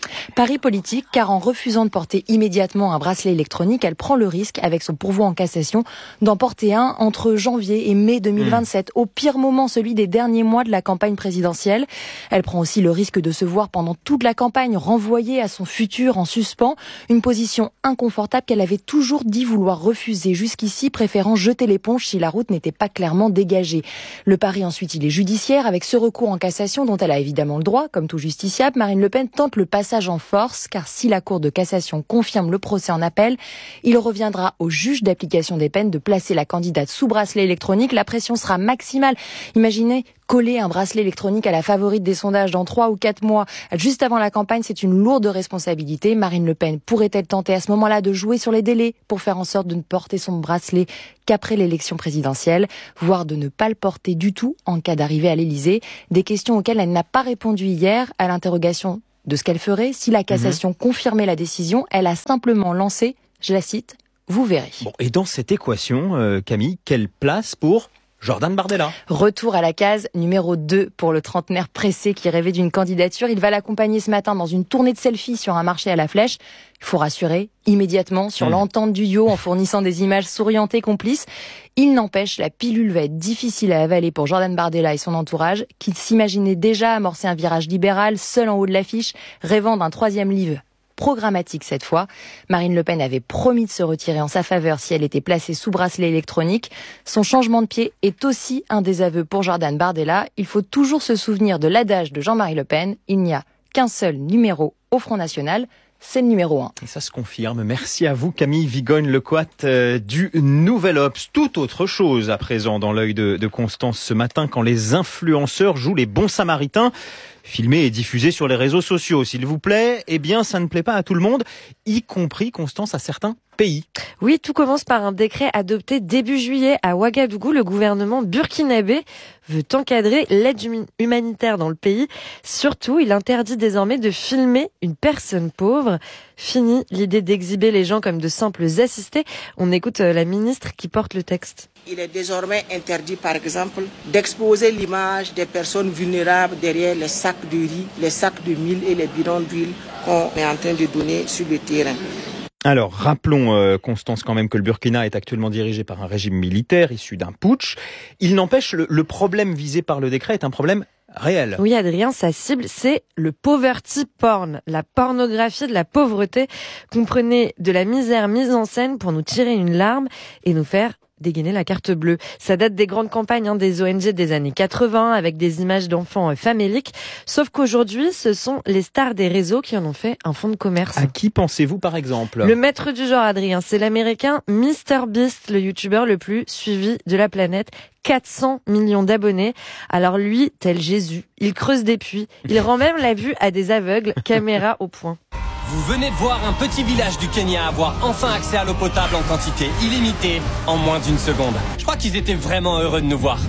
Pari politique, car en refusant de porter immédiatement un bracelet électronique, elle prend le risque, avec son pourvoi en cassation, d'en porter un entre janvier et mai 2027, au pire moment, celui des derniers mois de la campagne présidentielle. Elle prend aussi le risque de se voir pendant toute la campagne renvoyée à son futur en suspens, une position inconfortable qu'elle avait toujours dit vouloir refuser jusqu'ici, préférant jeter l'éponge si la route n'était pas clairement dégagée. Le pari ensuite, il est judiciaire, avec ce recours en cassation dont elle a évidemment le droit, comme tout justiciable. Marine Le Pen tente le passage en force, car si la Cour de cassation confirme le procès en appel, il reviendra au juge d'application des peines de placer la candidate sous bracelet électronique. La pression sera maximale. Imaginez coller un bracelet électronique à la favorite des sondages dans 3 ou 4 mois, juste avant la campagne, c'est une lourde responsabilité. Marine Le Pen pourrait-elle tenter à ce moment-là de jouer sur les délais pour faire en sorte de ne porter son bracelet qu'après l'élection présidentielle, voire de ne pas le porter du tout en cas d'arrivée à l'Élysée? Des questions auxquelles elle n'a pas répondu hier à l'interrogation de ce qu'elle ferait si la cassation confirmait la décision. Elle a simplement lancé, je la cite, « Vous verrez ». Bon, et dans cette équation, Camille, quelle place pour Jordan Bardella? Retour à la case numéro 2 pour le trentenaire pressé qui rêvait d'une candidature. Il va l'accompagner ce matin dans une tournée de selfies sur un marché à la Flèche. Il faut rassurer immédiatement sur l'entente du duo en fournissant des images souriantes et complices. Il n'empêche, la pilule va être difficile à avaler pour Jordan Bardella et son entourage, qui s'imaginaient déjà amorcer un virage libéral seul en haut de l'affiche, rêvant d'un 3e livre programmatique cette fois. Marine Le Pen avait promis de se retirer en sa faveur si elle était placée sous bracelet électronique. Son changement de pied est aussi un désaveu pour Jordan Bardella. Il faut toujours se souvenir de l'adage de Jean-Marie Le Pen, il n'y a qu'un seul numéro au Front National, c'est le numéro 1. Et ça se confirme. Merci à vous, Camille Vigogne-Lecoat du Nouvel Obs. Tout autre chose à présent dans l'œil de Constance ce matin, quand les influenceurs jouent les bons samaritains. Filmé et diffusé sur les réseaux sociaux, s'il vous plaît, eh bien, ça ne plaît pas à tout le monde, y compris, Constance, à certains pays. Oui, tout commence par un décret adopté début juillet à Ouagadougou. Le gouvernement burkinabé veut encadrer l'aide humanitaire dans le pays. Surtout, il interdit désormais de filmer une personne pauvre. Fini l'idée d'exhiber les gens comme de simples assistés. On écoute la ministre qui porte le texte. Il est désormais interdit, par exemple, d'exposer l'image des personnes vulnérables derrière les sacs de riz, les sacs de mil et les bidons d'huile qu'on est en train de donner sur le terrain. Alors, rappelons, Constance, quand même, que le Burkina est actuellement dirigé par un régime militaire issu d'un putsch. Il n'empêche, le problème visé par le décret est un problème réel. Oui, Adrien, sa cible, c'est le poverty porn, la pornographie de la pauvreté. Comprenez de la misère mise en scène pour nous tirer une larme et nous faire dégainer la carte bleue. Ça date des grandes campagnes des ONG des années 80 avec des images d'enfants faméliques. Sauf qu'aujourd'hui, ce sont les stars des réseaux qui en ont fait un fonds de commerce. À qui pensez-vous par exemple? Le maître du genre, Adrien, c'est l'américain MrBeast, le youtubeur le plus suivi de la planète. 400 millions d'abonnés. Alors lui, tel Jésus, il creuse des puits. Il rend même la vue à des aveugles, caméra au point. Vous venez de voir un petit village du Kenya avoir enfin accès à l'eau potable en quantité illimitée en moins d'1 seconde. Je crois qu'ils étaient vraiment heureux de nous voir.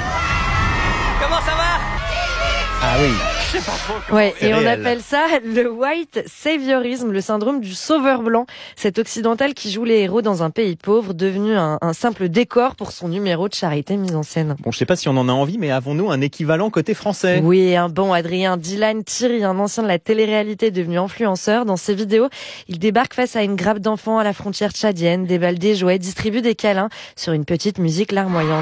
Comment ça va? Ah oui. Ouais, et on appelle ça le white saviorisme, le syndrome du sauveur blanc. Cet occidental qui joue les héros dans un pays pauvre, devenu un simple décor pour son numéro de charité mis en scène. Bon, je sais pas si on en a envie, mais avons-nous un équivalent côté français? Oui, un bon Adrien. Dylan Thierry, un ancien de la télé-réalité devenu influenceur. Dans ses vidéos, il débarque face à une grappe d'enfants à la frontière tchadienne, déballe des jouets, distribue des câlins sur une petite musique larmoyante.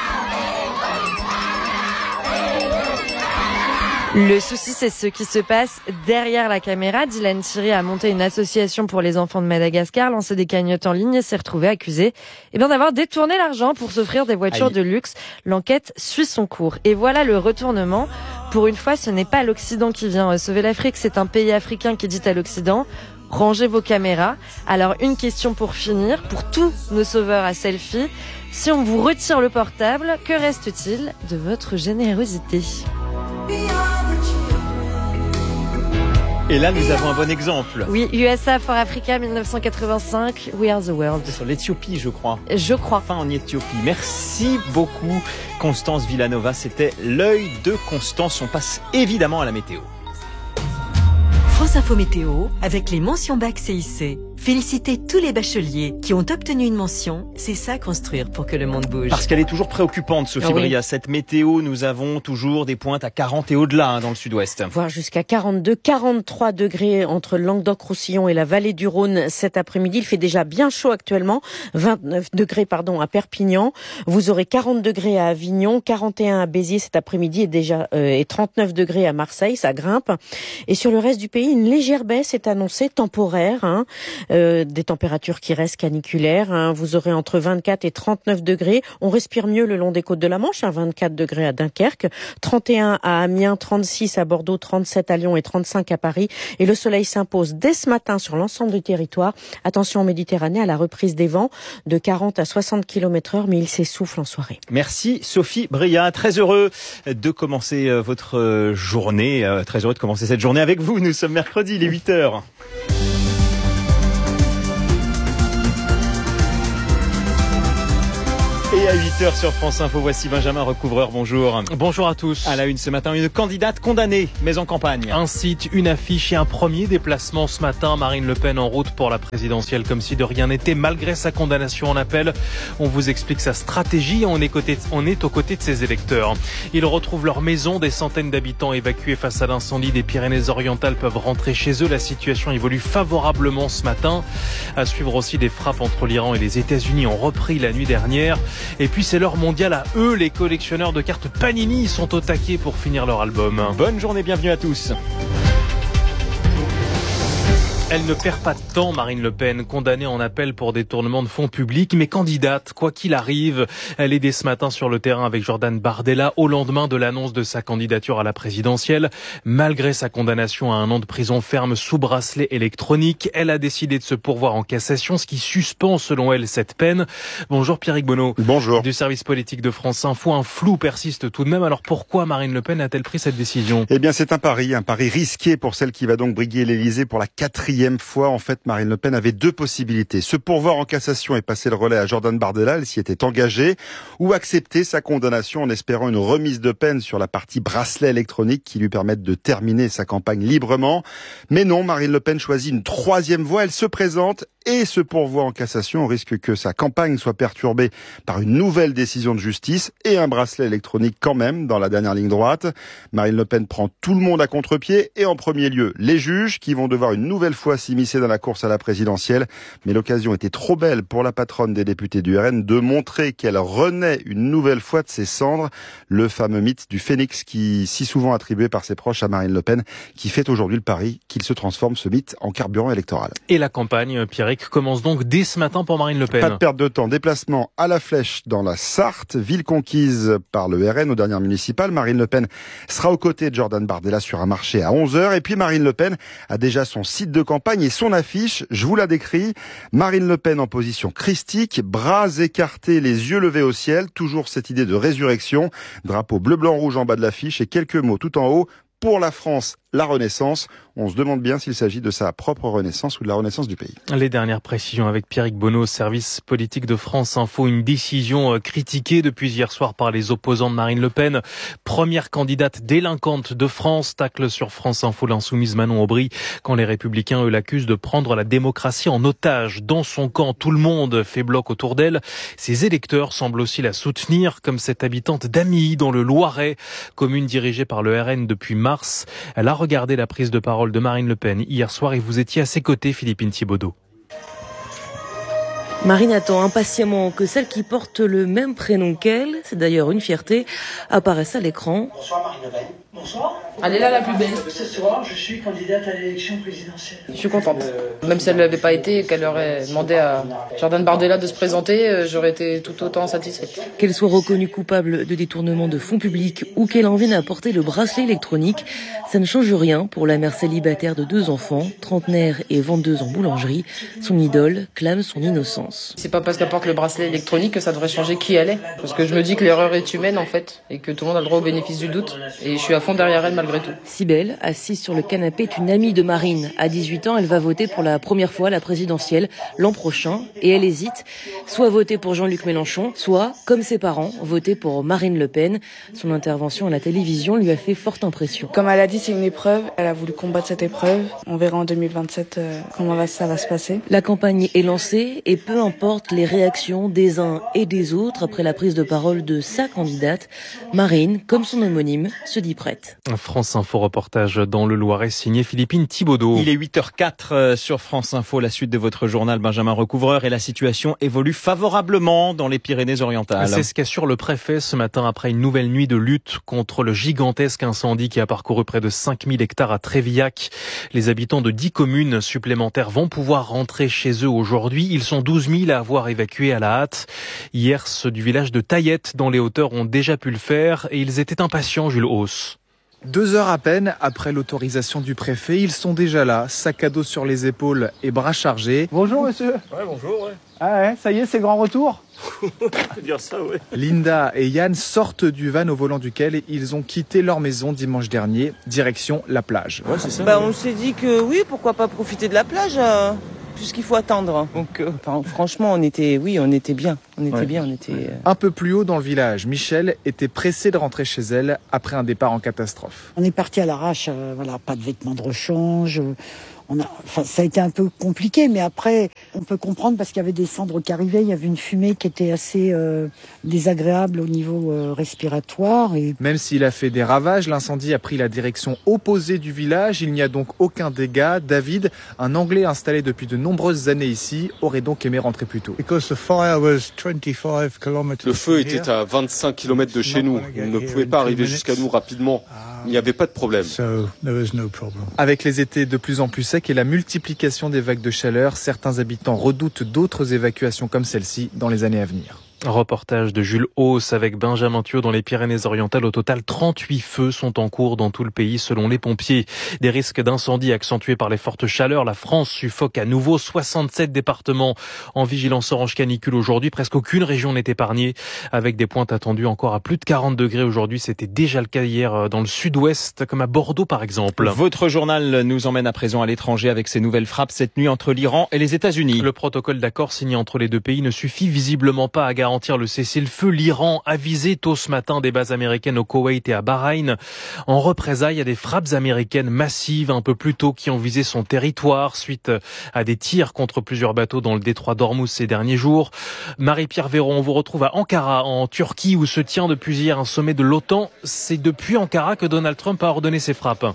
Le souci, c'est ce qui se passe derrière la caméra. Dylan Thierry a monté une association pour les enfants de Madagascar, lancé des cagnottes en ligne et s'est retrouvé accusé d'avoir détourné l'argent pour s'offrir des voitures de luxe. L'enquête suit son cours. Et voilà le retournement. Pour une fois, ce n'est pas l'Occident qui vient sauver l'Afrique, c'est un pays africain qui dit à l'Occident: rangez vos caméras. Alors, une question pour finir, pour tous nos sauveurs à selfie. Si on vous retire le portable, que reste-t-il de votre générosité ? Et là, nous avons un bon exemple. Oui, USA for Africa 1985, We Are the World. C'est sur l'Éthiopie, je crois. Je crois. Enfin, en Éthiopie. Merci beaucoup, Constance Villanova. C'était l'œil de Constance. On passe évidemment à la météo. France Info Météo, avec les mentions bac CIC. Félicitez tous les bacheliers qui ont obtenu une mention. C'est ça construire pour que le monde bouge. Parce qu'elle est toujours préoccupante, Sophie Bria. Cette météo, nous avons toujours des pointes à 40 et au-delà dans le sud-ouest. Voire jusqu'à 42, 43 degrés entre Languedoc-Roussillon et la vallée du Rhône cet après-midi. Il fait déjà bien chaud actuellement. 29 degrés à Perpignan. Vous aurez 40 degrés à Avignon, 41 à Béziers cet après-midi et 39 degrés à Marseille. Ça grimpe. Et sur le reste du pays, une légère baisse est annoncée, temporaire. Des températures qui restent caniculaires. Vous aurez entre 24 et 39 degrés. On respire mieux le long des côtes de la Manche. 24 degrés à Dunkerque, 31 à Amiens, 36 à Bordeaux, 37 à Lyon et 35 à Paris. Et le soleil s'impose dès ce matin sur l'ensemble du territoire. Attention en Méditerranée à la reprise des vents de 40 à 60 km/h, mais il s'essouffle en soirée. Merci Sophie Bria. Très heureux de commencer votre journée. Très heureux de commencer cette journée avec vous. Nous sommes mercredi, il est 8h. Et à 8h sur France Info, voici Benjamin Recouvreur, bonjour. Bonjour à tous. À la une ce matin, une candidate condamnée, mais en campagne. Un site, une affiche et un premier déplacement ce matin. Marine Le Pen en route pour la présidentielle comme si de rien n'était, malgré sa condamnation en appel. On vous explique sa stratégie, on est aux côtés de ses électeurs. Ils retrouvent leur maison, des centaines d'habitants évacués face à l'incendie des Pyrénées-Orientales peuvent rentrer chez eux. La situation évolue favorablement ce matin. À suivre aussi, des frappes entre l'Iran et les États-Unis ont repris la nuit dernière. Et puis c'est l'heure mondiale à eux, les collectionneurs de cartes Panini sont au taquet pour finir leur album. Bonne journée, bienvenue à tous. Elle ne perd pas de temps, Marine Le Pen, condamnée en appel pour détournement de fonds publics, mais candidate, quoi qu'il arrive. Elle est dès ce matin sur le terrain avec Jordan Bardella au lendemain de l'annonce de sa candidature à la présidentielle. Malgré sa condamnation à 1 an de prison ferme sous bracelet électronique, elle a décidé de se pourvoir en cassation, ce qui suspend selon elle cette peine. Bonjour Pierrick Bonneau. Bonjour. Du service politique de France Info, un flou persiste tout de même. Alors pourquoi Marine Le Pen a-t-elle pris cette décision ? Eh bien c'est un pari risqué pour celle qui va donc briguer l'Élysée pour la 4e fois. En fait, Marine Le Pen avait 2 possibilités. Se pourvoir en cassation et passer le relais à Jordan Bardella, elle s'y était engagée, ou accepter sa condamnation en espérant une remise de peine sur la partie bracelet électronique qui lui permette de terminer sa campagne librement. Mais non, Marine Le Pen choisit une 3e voie. Elle se présente et se pourvoit en cassation au risque que sa campagne soit perturbée par une nouvelle décision de justice et un bracelet électronique quand même dans la dernière ligne droite. Marine Le Pen prend tout le monde à contre-pied et en premier lieu les juges qui vont devoir une nouvelle fois s'immiscer dans la course à la présidentielle. Mais l'occasion était trop belle pour la patronne des députés du RN de montrer qu'elle renaît une nouvelle fois de ses cendres. Le fameux mythe du phénix qui si souvent attribué par ses proches à Marine Le Pen, qui fait aujourd'hui le pari qu'il se transforme ce mythe en carburant électoral. Et la campagne, Pierrick, commence donc dès ce matin pour Marine Le Pen. Pas de perte de temps. Déplacement à la Flèche dans la Sarthe, ville conquise par le RN aux dernières municipales. Marine Le Pen sera aux côtés de Jordan Bardella sur un marché à 11h. Et puis Marine Le Pen a déjà son site de campagne et son affiche. Je vous la décris. Marine Le Pen en position christique, bras écartés, les yeux levés au ciel. Toujours cette idée de résurrection. Drapeau bleu, blanc, rouge en bas de l'affiche et quelques mots tout en haut. Pour la France, la Renaissance. On se demande bien s'il s'agit de sa propre Renaissance ou de la Renaissance du pays. Les dernières précisions avec Pierrick Bonneau, service politique de France Info. Une décision critiquée depuis hier soir par les opposants de Marine Le Pen. Première candidate délinquante de France, tacle sur France Info l'insoumise Manon Aubry, quand les Républicains, eux, l'accusent de prendre la démocratie en otage. Dans son camp, tout le monde fait bloc autour d'elle. Ses électeurs semblent aussi la soutenir, comme cette habitante d'Amilly, dans le Loiret, commune dirigée par le RN depuis mars. Elle a regardé la prise de parole de Marine Le Pen hier soir et vous étiez à ses côtés, Philippine Thibaudeau. Marine attend impatiemment que celle qui porte le même prénom qu'elle, c'est d'ailleurs une fierté, apparaisse à l'écran. Bonsoir Marine Le Pen. Bonsoir. Elle est là la plus belle. Ce soir, je suis candidate à l'élection présidentielle. Je suis contente. Même si elle ne l'avait pas été et qu'elle aurait demandé à Jordan Bardella de se présenter, j'aurais été tout autant satisfaite. Qu'elle soit reconnue coupable de détournement de fonds publics ou qu'elle en vienne à porter le bracelet électronique, ça ne change rien pour la mère célibataire de 2 enfants, trentenaire et vendeuse en boulangerie. Son idole clame son innocence. pense. C'est pas parce qu'elle porte le bracelet électronique que ça devrait changer qui elle est. Parce que je me dis que l'erreur est humaine en fait, et que tout le monde a le droit au bénéfice du doute. Et je suis à fond derrière elle malgré tout. Cybèle, assise sur le canapé, est une amie de Marine. À 18 ans, elle va voter pour la première fois à la présidentielle l'an prochain. Et elle hésite, soit voter pour Jean-Luc Mélenchon, soit, comme ses parents, voter pour Marine Le Pen. Son intervention à la télévision lui a fait forte impression. Comme elle a dit, c'est une épreuve. Elle a voulu combattre cette épreuve. On verra en 2027 comment ça va se passer. La campagne est lancée et peu importe les réactions des uns et des autres après la prise de parole de sa candidate, Marine, comme son homonyme, se dit prête. France Info reportage dans le Loiret signé Philippine Thibaudot. Il est 8h04 sur France Info, la suite de votre journal Benjamin Recouvreur, et la situation évolue favorablement dans les Pyrénées-Orientales. C'est ce qu'assure le préfet ce matin après une nouvelle nuit de lutte contre le gigantesque incendie qui a parcouru près de 5000 hectares à Trévillac. Les habitants de 10 communes supplémentaires vont pouvoir rentrer chez eux aujourd'hui. Ils sont 12 000 à avoir évacué à la hâte. Hier, ceux du village de Taillette dans les hauteurs ont déjà pu le faire et ils étaient impatients, Jules Hauss. 2 heures à peine après l'autorisation du préfet, ils sont déjà là, sac à dos sur les épaules et bras chargés. Bonjour monsieur. Ouais, bonjour, ouais. Ah ouais, ça y est, c'est grand retour. On peut dire ça, ouais. Linda et Yann sortent du van au volant duquel ils ont quitté leur maison dimanche dernier, direction la plage. Ouais, c'est ça. On s'est dit que oui, pourquoi pas profiter de la plage puisqu'il faut attendre. Donc franchement, on était bien. Un peu plus haut dans le village, Michel était pressée de rentrer chez elle après un départ en catastrophe. On est parti à l'arrache, pas de vêtements de rechange. Ça a été un peu compliqué, mais après, on peut comprendre parce qu'il y avait des cendres qui arrivaient, il y avait une fumée qui était assez désagréable au niveau respiratoire. Et... Même s'il a fait des ravages, l'incendie a pris la direction opposée du village. Il n'y a donc aucun dégât. David, un Anglais installé depuis de nombreuses années ici, aurait donc aimé rentrer plus tôt. Le feu était à 25 km de chez nous. Il ne pouvait pas arriver jusqu'à nous rapidement. Il n'y avait pas de problème. Avec les étés de plus en plus secs et la multiplication des vagues de chaleur, certains habitants redoutent d'autres évacuations comme celle-ci dans les années à venir. Reportage de Jules Hauss avec Benjamin Thiaud dans les Pyrénées-Orientales. Au total, 38 feux sont en cours dans tout le pays selon les pompiers. Des risques d'incendie accentués par les fortes chaleurs. La France suffoque à nouveau. 67 départements en vigilance orange canicule aujourd'hui. Presque aucune région n'est épargnée avec des pointes attendues encore à plus de 40 degrés aujourd'hui. C'était déjà le cas hier dans le sud-ouest comme à Bordeaux par exemple. Votre journal nous emmène à présent à l'étranger avec ces nouvelles frappes cette nuit entre l'Iran et les États-Unis. Le protocole d'accord signé entre les deux pays ne suffit visiblement pas à garantir le cessez-le-feu. L'Iran a visé tôt ce matin des bases américaines au Koweït et à Bahreïn. En représailles à des frappes américaines massives un peu plus tôt qui ont visé son territoire suite à des tirs contre plusieurs bateaux dans le détroit d'Ormuz ces derniers jours. Marie-Pierre Véron, on vous retrouve à Ankara en Turquie où se tient depuis hier un sommet de l'OTAN. C'est depuis Ankara que Donald Trump a ordonné ces frappes.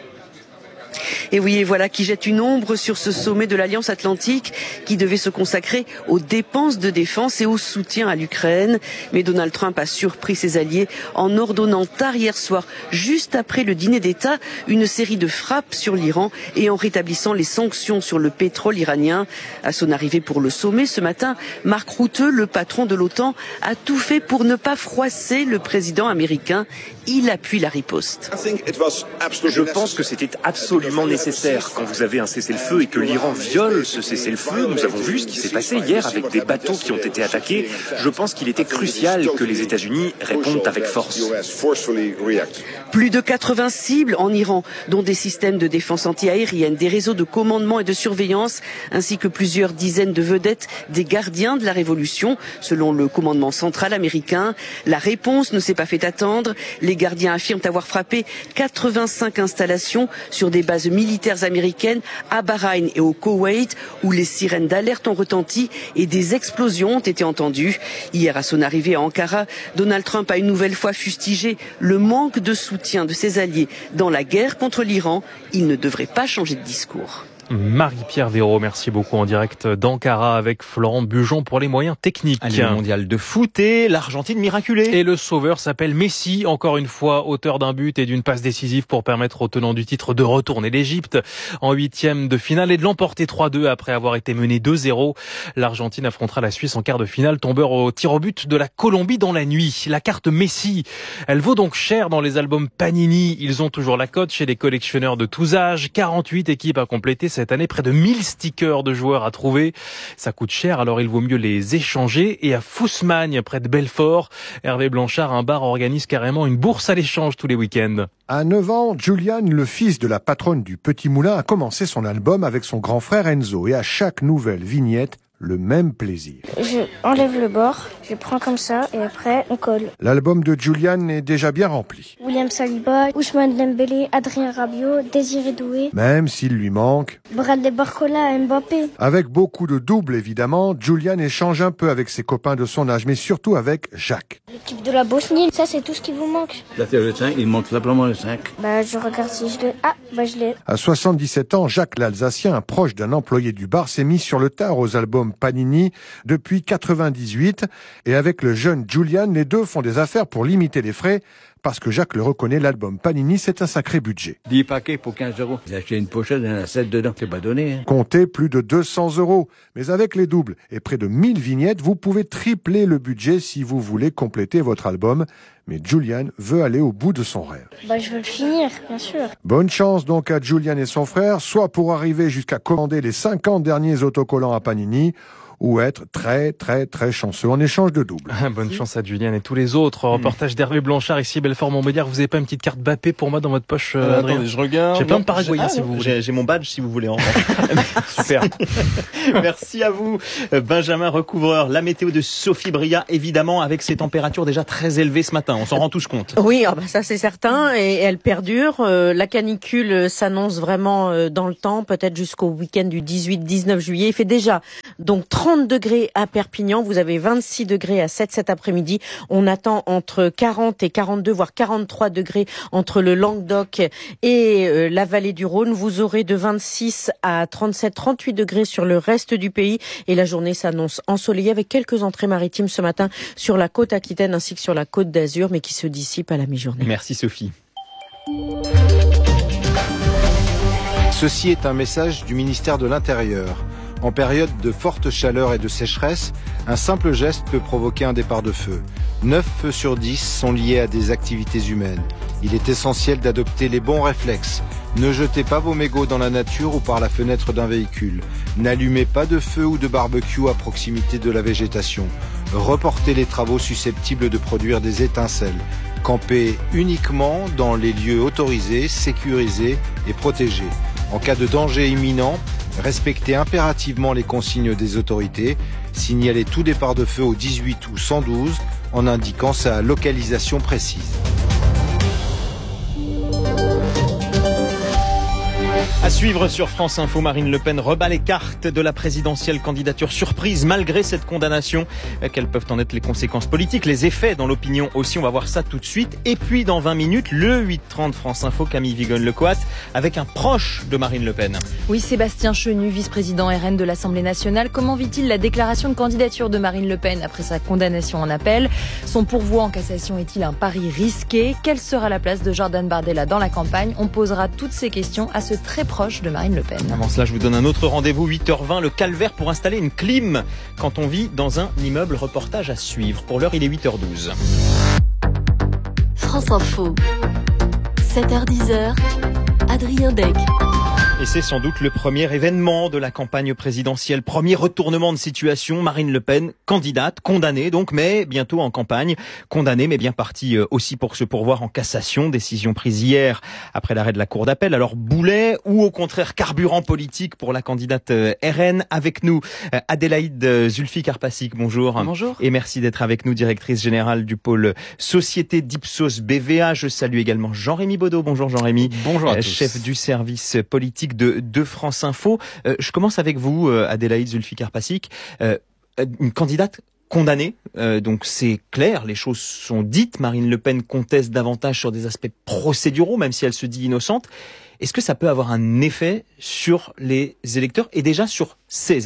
Et oui, et voilà qui jette une ombre sur ce sommet de l'Alliance Atlantique qui devait se consacrer aux dépenses de défense et au soutien à l'Ukraine. Mais Donald Trump a surpris ses alliés en ordonnant tard hier soir, juste après le dîner d'État, une série de frappes sur l'Iran et en rétablissant les sanctions sur le pétrole iranien. À son arrivée pour le sommet ce matin, Mark Rutte, le patron de l'OTAN, a tout fait pour ne pas froisser le président américain. Il appuie la riposte. Je pense que c'était absolument nécessaire. Quand vous avez un cessez-le-feu et que l'Iran viole ce cessez-le-feu, nous avons vu ce qui s'est passé hier avec des bateaux qui ont été attaqués. Je pense qu'il était crucial que les États-Unis répondent avec force. Plus de 80 cibles en Iran, dont des systèmes de défense antiaérienne, des réseaux de commandement et de surveillance, ainsi que plusieurs dizaines de vedettes des gardiens de la révolution, selon le commandement central américain. La réponse ne s'est pas fait attendre. Les gardiens affirment avoir frappé 85 installations sur des bases militaires américaines à Bahreïn et au Koweït, où les sirènes d'alerte ont retenti et des explosions ont été entendues. Hier, à son arrivée à Ankara, Donald Trump a une nouvelle fois fustigé le manque de soutien de ses alliés dans la guerre contre l'Iran. Il ne devrait pas changer de discours. Marie-Pierre Véraud, merci beaucoup en direct d'Ankara avec Florent Bujon pour les moyens techniques. Allez, mondial de foot et l'Argentine miraculée. Et le sauveur s'appelle Messi, encore une fois auteur d'un but et d'une passe décisive pour permettre aux tenants du titre de retourner l'Égypte en 8e de finale et de l'emporter 3-2 après avoir été mené 2-0. L'Argentine affrontera la Suisse en quart de finale, tombeur au tir au but de la Colombie dans la nuit. La carte Messi, elle vaut donc cher dans les albums Panini. Ils ont toujours la cote chez les collectionneurs de tous âges. 48 équipes à compléter cette cette année. Près de 1000 stickers de joueurs à trouver. Ça coûte cher, alors il vaut mieux les échanger. Et à Fousmagne, près de Belfort, Hervé Blanchard, un bar organise carrément une bourse à l'échange tous les week-ends. À 9 ans, Julian, le fils de la patronne du Petit Moulin, a commencé son album avec son grand frère Enzo. Et à chaque nouvelle vignette, le même plaisir. Je enlève le bord, je prends comme ça et après on colle. L'album de Julian est déjà bien rempli. William Saliba, Ousmane Dembélé, Adrien Rabiot, Désiré Doué. Même s'il lui manque Bradley Barcola, Mbappé. Avec beaucoup de doubles évidemment, Julian échange un peu avec ses copains de son âge, mais surtout avec Jacques. L'équipe de la Bosnie, ça c'est tout ce qui vous manque. Là c'est le 5, il manque simplement le 5. Je regarde si je l'ai. Je l'ai. À 77 ans, Jacques l'Alsacien, un proche d'un employé du bar, s'est mis sur le tard aux albums Panini depuis 98. Et avec le jeune Julian, les deux font des affaires pour limiter les frais. Parce que Jacques le reconnaît, l'album Panini, c'est un sacré budget. 10 paquets pour 15 €. J'ai acheté une pochette, il y en a 7 dedans, c'est pas donné. Comptez plus de 200 €. Mais avec les doubles et près de 1000 vignettes, vous pouvez tripler le budget si vous voulez compléter votre album. Mais Julian veut aller au bout de son rêve. Je veux le finir, bien sûr. Bonne chance donc à Julian et son frère, soit pour arriver jusqu'à commander les 50 derniers autocollants à Panini, ou être très très très chanceux en échange de double. Bonne chance à Julien et tous les autres. Reportage d'Hervé Blanchard ici, Belfort-Montbéliard. Vous avez pas une petite carte Bappé pour moi dans votre poche, Adrien? Attendez, je regarde. J'ai plein de Paraguayens si vous voulez. J'ai mon badge si vous voulez. Super. Merci à vous, Benjamin Recouvreur. La météo de Sophie Bria, évidemment, avec ces températures déjà très élevées ce matin. On s'en rend tous compte. Oui, ça c'est certain, et elle perdure. La canicule s'annonce vraiment dans le temps, peut-être jusqu'au week-end du 18-19 juillet. Il fait déjà donc 30 degrés à Perpignan, vous avez 26 degrés à 7 cet après-midi. On attend entre 40 et 42, voire 43 degrés entre le Languedoc et la vallée du Rhône. Vous aurez de 26 à 37, 38 degrés sur le reste du pays. Et la journée s'annonce ensoleillée avec quelques entrées maritimes ce matin sur la côte aquitaine ainsi que sur la côte d'Azur, mais qui se dissipent à la mi-journée. Merci Sophie. Ceci est un message du ministère de l'Intérieur. En période de forte chaleur et de sécheresse, un simple geste peut provoquer un départ de feu. 9 feux sur 10 sont liés à des activités humaines. Il est essentiel d'adopter les bons réflexes. Ne jetez pas vos mégots dans la nature ou par la fenêtre d'un véhicule. N'allumez pas de feu ou de barbecue à proximité de la végétation. Reportez les travaux susceptibles de produire des étincelles. Campez uniquement dans les lieux autorisés, sécurisés et protégés. En cas de danger imminent, respectez impérativement les consignes des autorités. Signalez tout départ de feu au 18 ou 112 en indiquant sa localisation précise. À suivre sur France Info, Marine Le Pen rebat les cartes de la présidentielle, candidature surprise malgré cette condamnation. Quelles peuvent en être les conséquences politiques, les effets dans l'opinion aussi? On va voir ça tout de suite. Et puis dans 20 minutes, le 8h30 France Info, Camille Vigonne-Lecoat avec un proche de Marine Le Pen. Oui, Sébastien Chenu, vice-président RN de l'Assemblée nationale. Comment vit-il la déclaration de candidature de Marine Le Pen après sa condamnation en appel? Son pourvoi en cassation est-il un pari risqué? Quelle sera la place de Jordan Bardella dans la campagne? On posera toutes ces questions à ce très proche de Marine Le Pen. Avant cela, je vous donne un autre rendez-vous, 8h20, le calvaire pour installer une clim quand on vit dans un immeuble. Reportage à suivre. Pour l'heure, il est 8h12. France Info, 7h-10h, Adrien Deg. Et c'est sans doute le premier événement de la campagne présidentielle, premier retournement de situation. Marine Le Pen, candidate, condamnée donc, mais bientôt en campagne. Condamnée, mais bien partie aussi pour se pourvoir en cassation. Décision prise hier après l'arrêt de la Cour d'appel. Alors boulet ou au contraire carburant politique pour la candidate RN. Avec nous, Adélaïde Zulfi-Karpacik, bonjour. Bonjour. Et merci d'être avec nous, directrice générale du pôle Société d'Ipsos BVA. Je salue également Jean-Rémy Baudot. Bonjour Jean-Rémy. Bonjour à tous. Chef du service politique de France Info. Je commence avec vous, Adélaïde Zulfi-Karpacik, une candidate condamnée, donc c'est clair, les choses sont dites. Marine Le Pen conteste davantage sur des aspects procéduraux, même si elle se dit innocente. Est-ce que ça peut avoir un effet sur les électeurs et déjà sur ses électeurs ?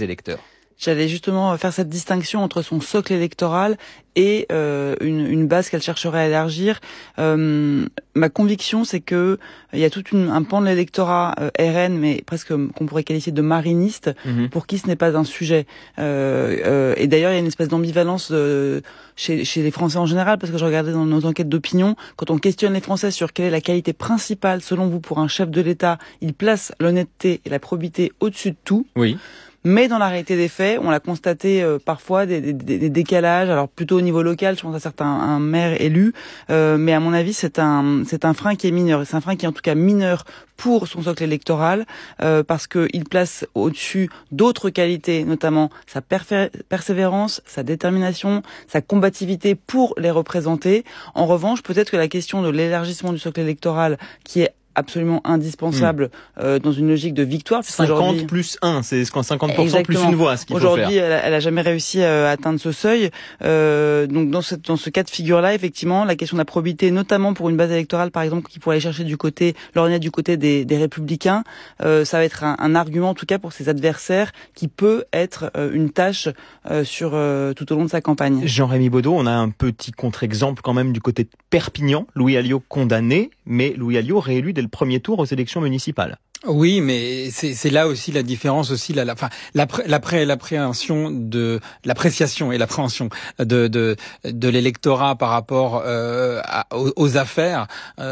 J'allais justement faire cette distinction entre son socle électoral et une base qu'elle chercherait à élargir. Ma conviction, c'est que il y a tout un pan de l'électorat RN, mais presque qu'on pourrait qualifier de mariniste, pour qui ce n'est pas un sujet. Et d'ailleurs, il y a une espèce d'ambivalence chez les Français en général, parce que je regardais dans nos enquêtes d'opinion, quand on questionne les Français sur quelle est la qualité principale, selon vous, pour un chef de l'État, il place l'honnêteté et la probité au-dessus de tout. Oui. Mais dans la réalité des faits, on l'a constaté parfois des décalages, alors plutôt au niveau local, je pense à certains maires élus, mais à mon avis c'est un frein qui est mineur, et c'est un frein qui est en tout cas mineur pour son socle électoral, parce que il place au-dessus d'autres qualités, notamment sa persévérance, sa détermination, sa combativité pour les représenter. En revanche, peut-être que la question de l'élargissement du socle électoral, qui est absolument indispensable dans une logique de victoire. 50 plus 1, c'est 50% exactement. Plus une voix, ce qu'il faut faire. Aujourd'hui, elle a jamais réussi à atteindre ce seuil. Donc dans ce cas de figure-là, effectivement, la question de la probité, notamment pour une base électorale, par exemple, qui pourrait aller chercher l'ornière du côté des Républicains, ça va être un argument, en tout cas, pour ses adversaires, qui peut être une tâche sur tout au long de sa campagne. Jean-Rémy Baudot, on a un petit contre-exemple quand même du côté de Perpignan. Louis Alliot condamné, mais Louis Alliot réélu dès le premier tour aux élections municipales. Oui, mais c'est là aussi la différence aussi, l'appréhension de l'appréciation et l'appréhension de l'électorat par rapport aux affaires.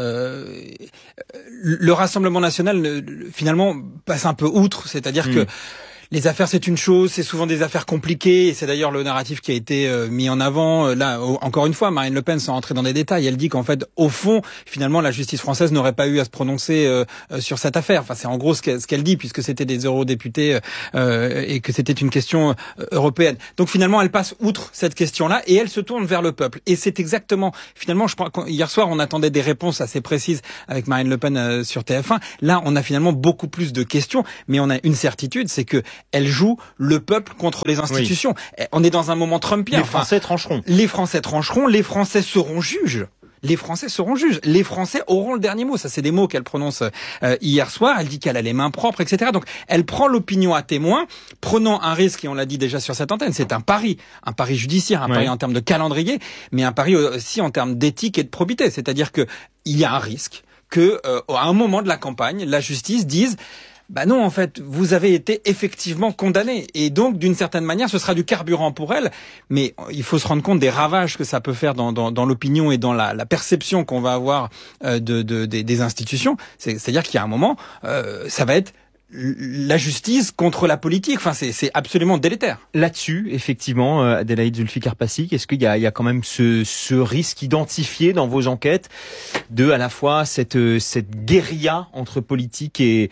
Le Rassemblement national finalement passe un peu outre, c'est-à-dire que les affaires, c'est une chose, c'est souvent des affaires compliquées, et c'est d'ailleurs le narratif qui a été mis en avant. Là, encore une fois, Marine Le Pen, sans rentrer dans les détails, elle dit qu'en fait, au fond, finalement, la justice française n'aurait pas eu à se prononcer sur cette affaire. Enfin, c'est en gros ce qu'elle dit, puisque c'était des eurodéputés et que c'était une question européenne. Donc finalement, elle passe outre cette question-là et elle se tourne vers le peuple. Et c'est exactement, finalement, je crois hier soir, on attendait des réponses assez précises avec Marine Le Pen sur TF1. Là, on a finalement beaucoup plus de questions, mais on a une certitude, c'est que elle joue le peuple contre les institutions. Oui. On est dans un moment trumpien. Les Français trancheront. Les Français trancheront, les Français seront juges. Les Français seront juges. Les Français auront le dernier mot. Ça, c'est des mots qu'elle prononce hier soir. Elle dit qu'elle a les mains propres, etc. Donc, elle prend l'opinion à témoin, prenant un risque, et on l'a dit déjà sur cette antenne, c'est un pari judiciaire, un pari en termes de calendrier, mais un pari aussi en termes d'éthique et de probité. C'est-à-dire que il y a un risque que, à un moment de la campagne, la justice dise bah non, en fait, vous avez été effectivement condamné. Et donc, d'une certaine manière, ce sera du carburant pour elle. Mais il faut se rendre compte des ravages que ça peut faire dans l'opinion et dans la perception qu'on va avoir des institutions. C'est-à-dire qu'il y a un moment, ça va être la justice contre la politique. Enfin, c'est absolument délétère. Là-dessus, effectivement, Adélaïde Zulfikar-Pasik, est-ce qu'il y a quand même ce risque identifié dans vos enquêtes de à la fois cette guérilla entre politique et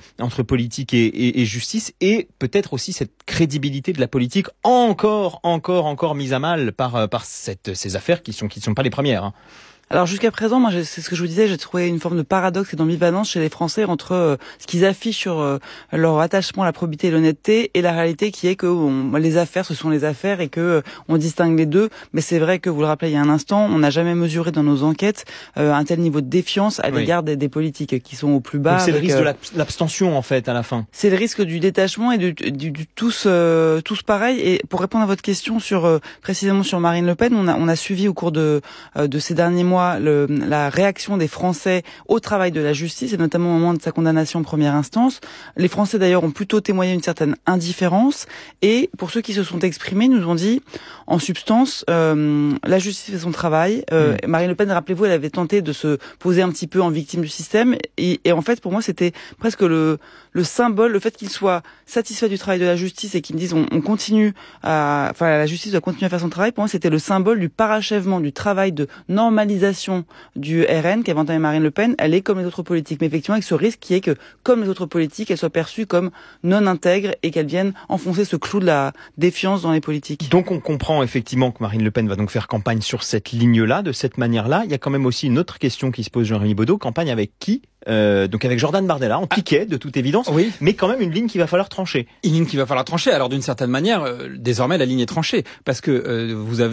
justice, et peut-être aussi cette crédibilité de la politique encore mise à mal par ces affaires qui sont pas les premières, hein. Alors jusqu'à présent, moi, c'est ce que je vous disais, j'ai trouvé une forme de paradoxe et d'ambivalence chez les Français entre ce qu'ils affichent sur leur attachement à la probité et l'honnêteté et la réalité qui est que les affaires, ce sont les affaires et que on distingue les deux. Mais c'est vrai que, vous le rappelez il y a un instant, on n'a jamais mesuré dans nos enquêtes un tel niveau de défiance à l'égard des politiques qui sont au plus bas. Donc c'est le risque de l'abstention en fait à la fin. C'est le risque du détachement et du tous pareil. Et pour répondre à votre question précisément sur Marine Le Pen, on a suivi au cours de ces derniers mois la réaction des Français au travail de la justice, et notamment au moment de sa condamnation en première instance. Les Français d'ailleurs ont plutôt témoigné une certaine indifférence, et pour ceux qui se sont exprimés, nous ont dit en substance la justice fait son travail. Marine Le Pen, rappelez-vous, elle avait tenté de se poser un petit peu en victime du système, et en fait pour moi c'était presque le symbole, le fait qu'il soit satisfait du travail de la justice et qu'ils me disent on continue la justice doit continuer à faire son travail. Pour moi c'était le symbole du parachèvement du travail de normalisation du RN qu'avait entamé Marine Le Pen. Elle est comme les autres politiques, mais effectivement avec ce risque qui est que, comme les autres politiques, elle soit perçue comme non intègre et qu'elle vienne enfoncer ce clou de la défiance dans les politiques. Donc on comprend effectivement que Marine Le Pen va donc faire campagne sur cette ligne-là, de cette manière-là. Il y a quand même aussi une autre question qui se pose, Jean-Rémy Baudot. Campagne avec qui ? Donc avec Jordan Bardella, en piquet de toute évidence, oui. Mais quand même une ligne qu'il va falloir trancher. Une ligne qu'il va falloir trancher. Alors d'une certaine manière, désormais la ligne est tranchée, parce que vous avez donc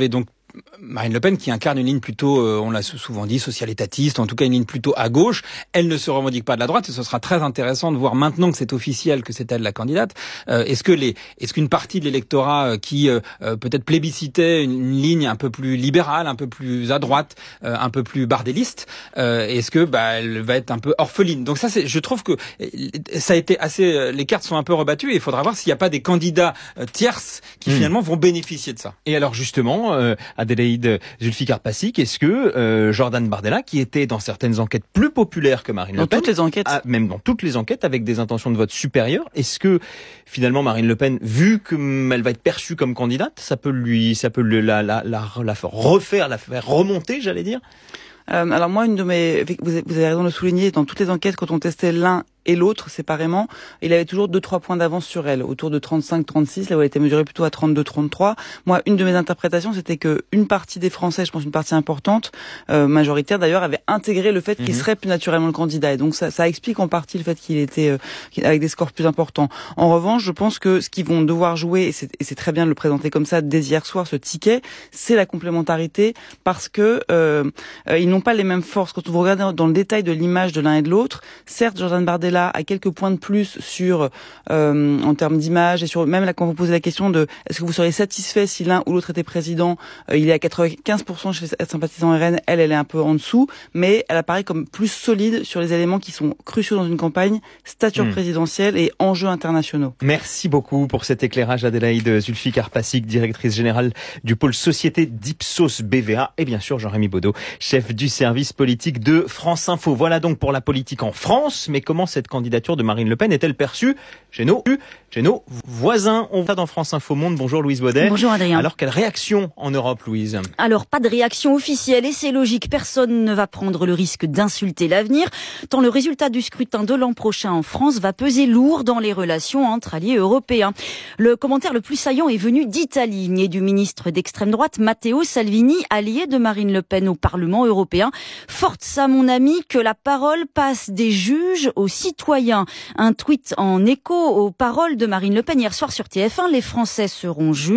Marine Le Pen qui incarne une ligne plutôt, on l'a souvent dit, social-étatiste, en tout cas une ligne plutôt à gauche. Elle ne se revendique pas de la droite et ce sera très intéressant de voir maintenant que c'est officiel que c'est elle la candidate. Est-ce qu'une partie de l'électorat qui peut-être plébiscitait une ligne un peu plus libérale, un peu plus à droite, un peu plus bardéliste, est-ce que elle va être un peu orpheline. Donc ça, je trouve que ça a été assez, les cartes sont un peu rebattues et il faudra voir s'il n'y a pas des candidats tierces qui finalement vont bénéficier de ça. Et alors justement, Adélaïde Zulfikar-Passic, est-ce que Jordan Bardella, qui était dans certaines enquêtes plus populaire que Marine Le Pen, dans toutes les enquêtes, même dans toutes les enquêtes, avec des intentions de vote supérieures, est-ce que finalement Marine Le Pen, vu qu'elle va être perçue comme candidate, ça peut la faire remonter, j'allais dire? Alors moi, vous avez raison de le souligner, dans toutes les enquêtes, quand on testait l'un et l'autre séparément, il avait toujours 2-3 points d'avance sur elle, autour de 35-36, là où elle était mesurée plutôt à 32-33. Moi, une de mes interprétations, c'était que une partie des Français, je pense une partie importante, majoritaire d'ailleurs, avait intégré le fait qu'il serait plus naturellement le candidat. Et donc ça explique en partie le fait qu'il était avec des scores plus importants. En revanche, je pense que ce qu'ils vont devoir jouer, et c'est très bien de le présenter comme ça dès hier soir, ce ticket, c'est la complémentarité, parce que ils n'ont pas les mêmes forces. Quand vous regardez dans le détail de l'image de l'un et de l'autre, certes, Jordan Bardella à quelques points de plus sur en termes d'image et sur même là quand vous posez la question de est-ce que vous seriez satisfait si l'un ou l'autre était président, il est à 95% chez les sympathisants RN, elle est un peu en dessous, mais elle apparaît comme plus solide sur les éléments qui sont cruciaux dans une campagne, stature présidentielle et enjeux internationaux. Merci beaucoup pour cet éclairage, Adélaïde Zulfikar-Passic, directrice générale du pôle société d'Ipsos BVA, et bien sûr Jean-Rémy Baudot, chef du service politique de France Info. Voilà donc pour la politique en France, mais comment cette candidature de Marine Le Pen est-elle perçue chez nos voisins? On va dans France Info Monde. Bonjour Louise Baudet. Bonjour Adrien. Alors, quelle réaction en Europe, Louise? Alors, pas de réaction officielle et c'est logique. Personne ne va prendre le risque d'insulter l'avenir, tant le résultat du scrutin de l'an prochain en France va peser lourd dans les relations entre alliés européens. Le commentaire le plus saillant est venu d'Italie et du ministre d'extrême droite Matteo Salvini, allié de Marine Le Pen au Parlement européen. Forza mon ami, que la parole passe des juges aux citoyens. Un tweet en écho aux paroles de Marine Le Pen hier soir sur TF1. Les Français seront jugés.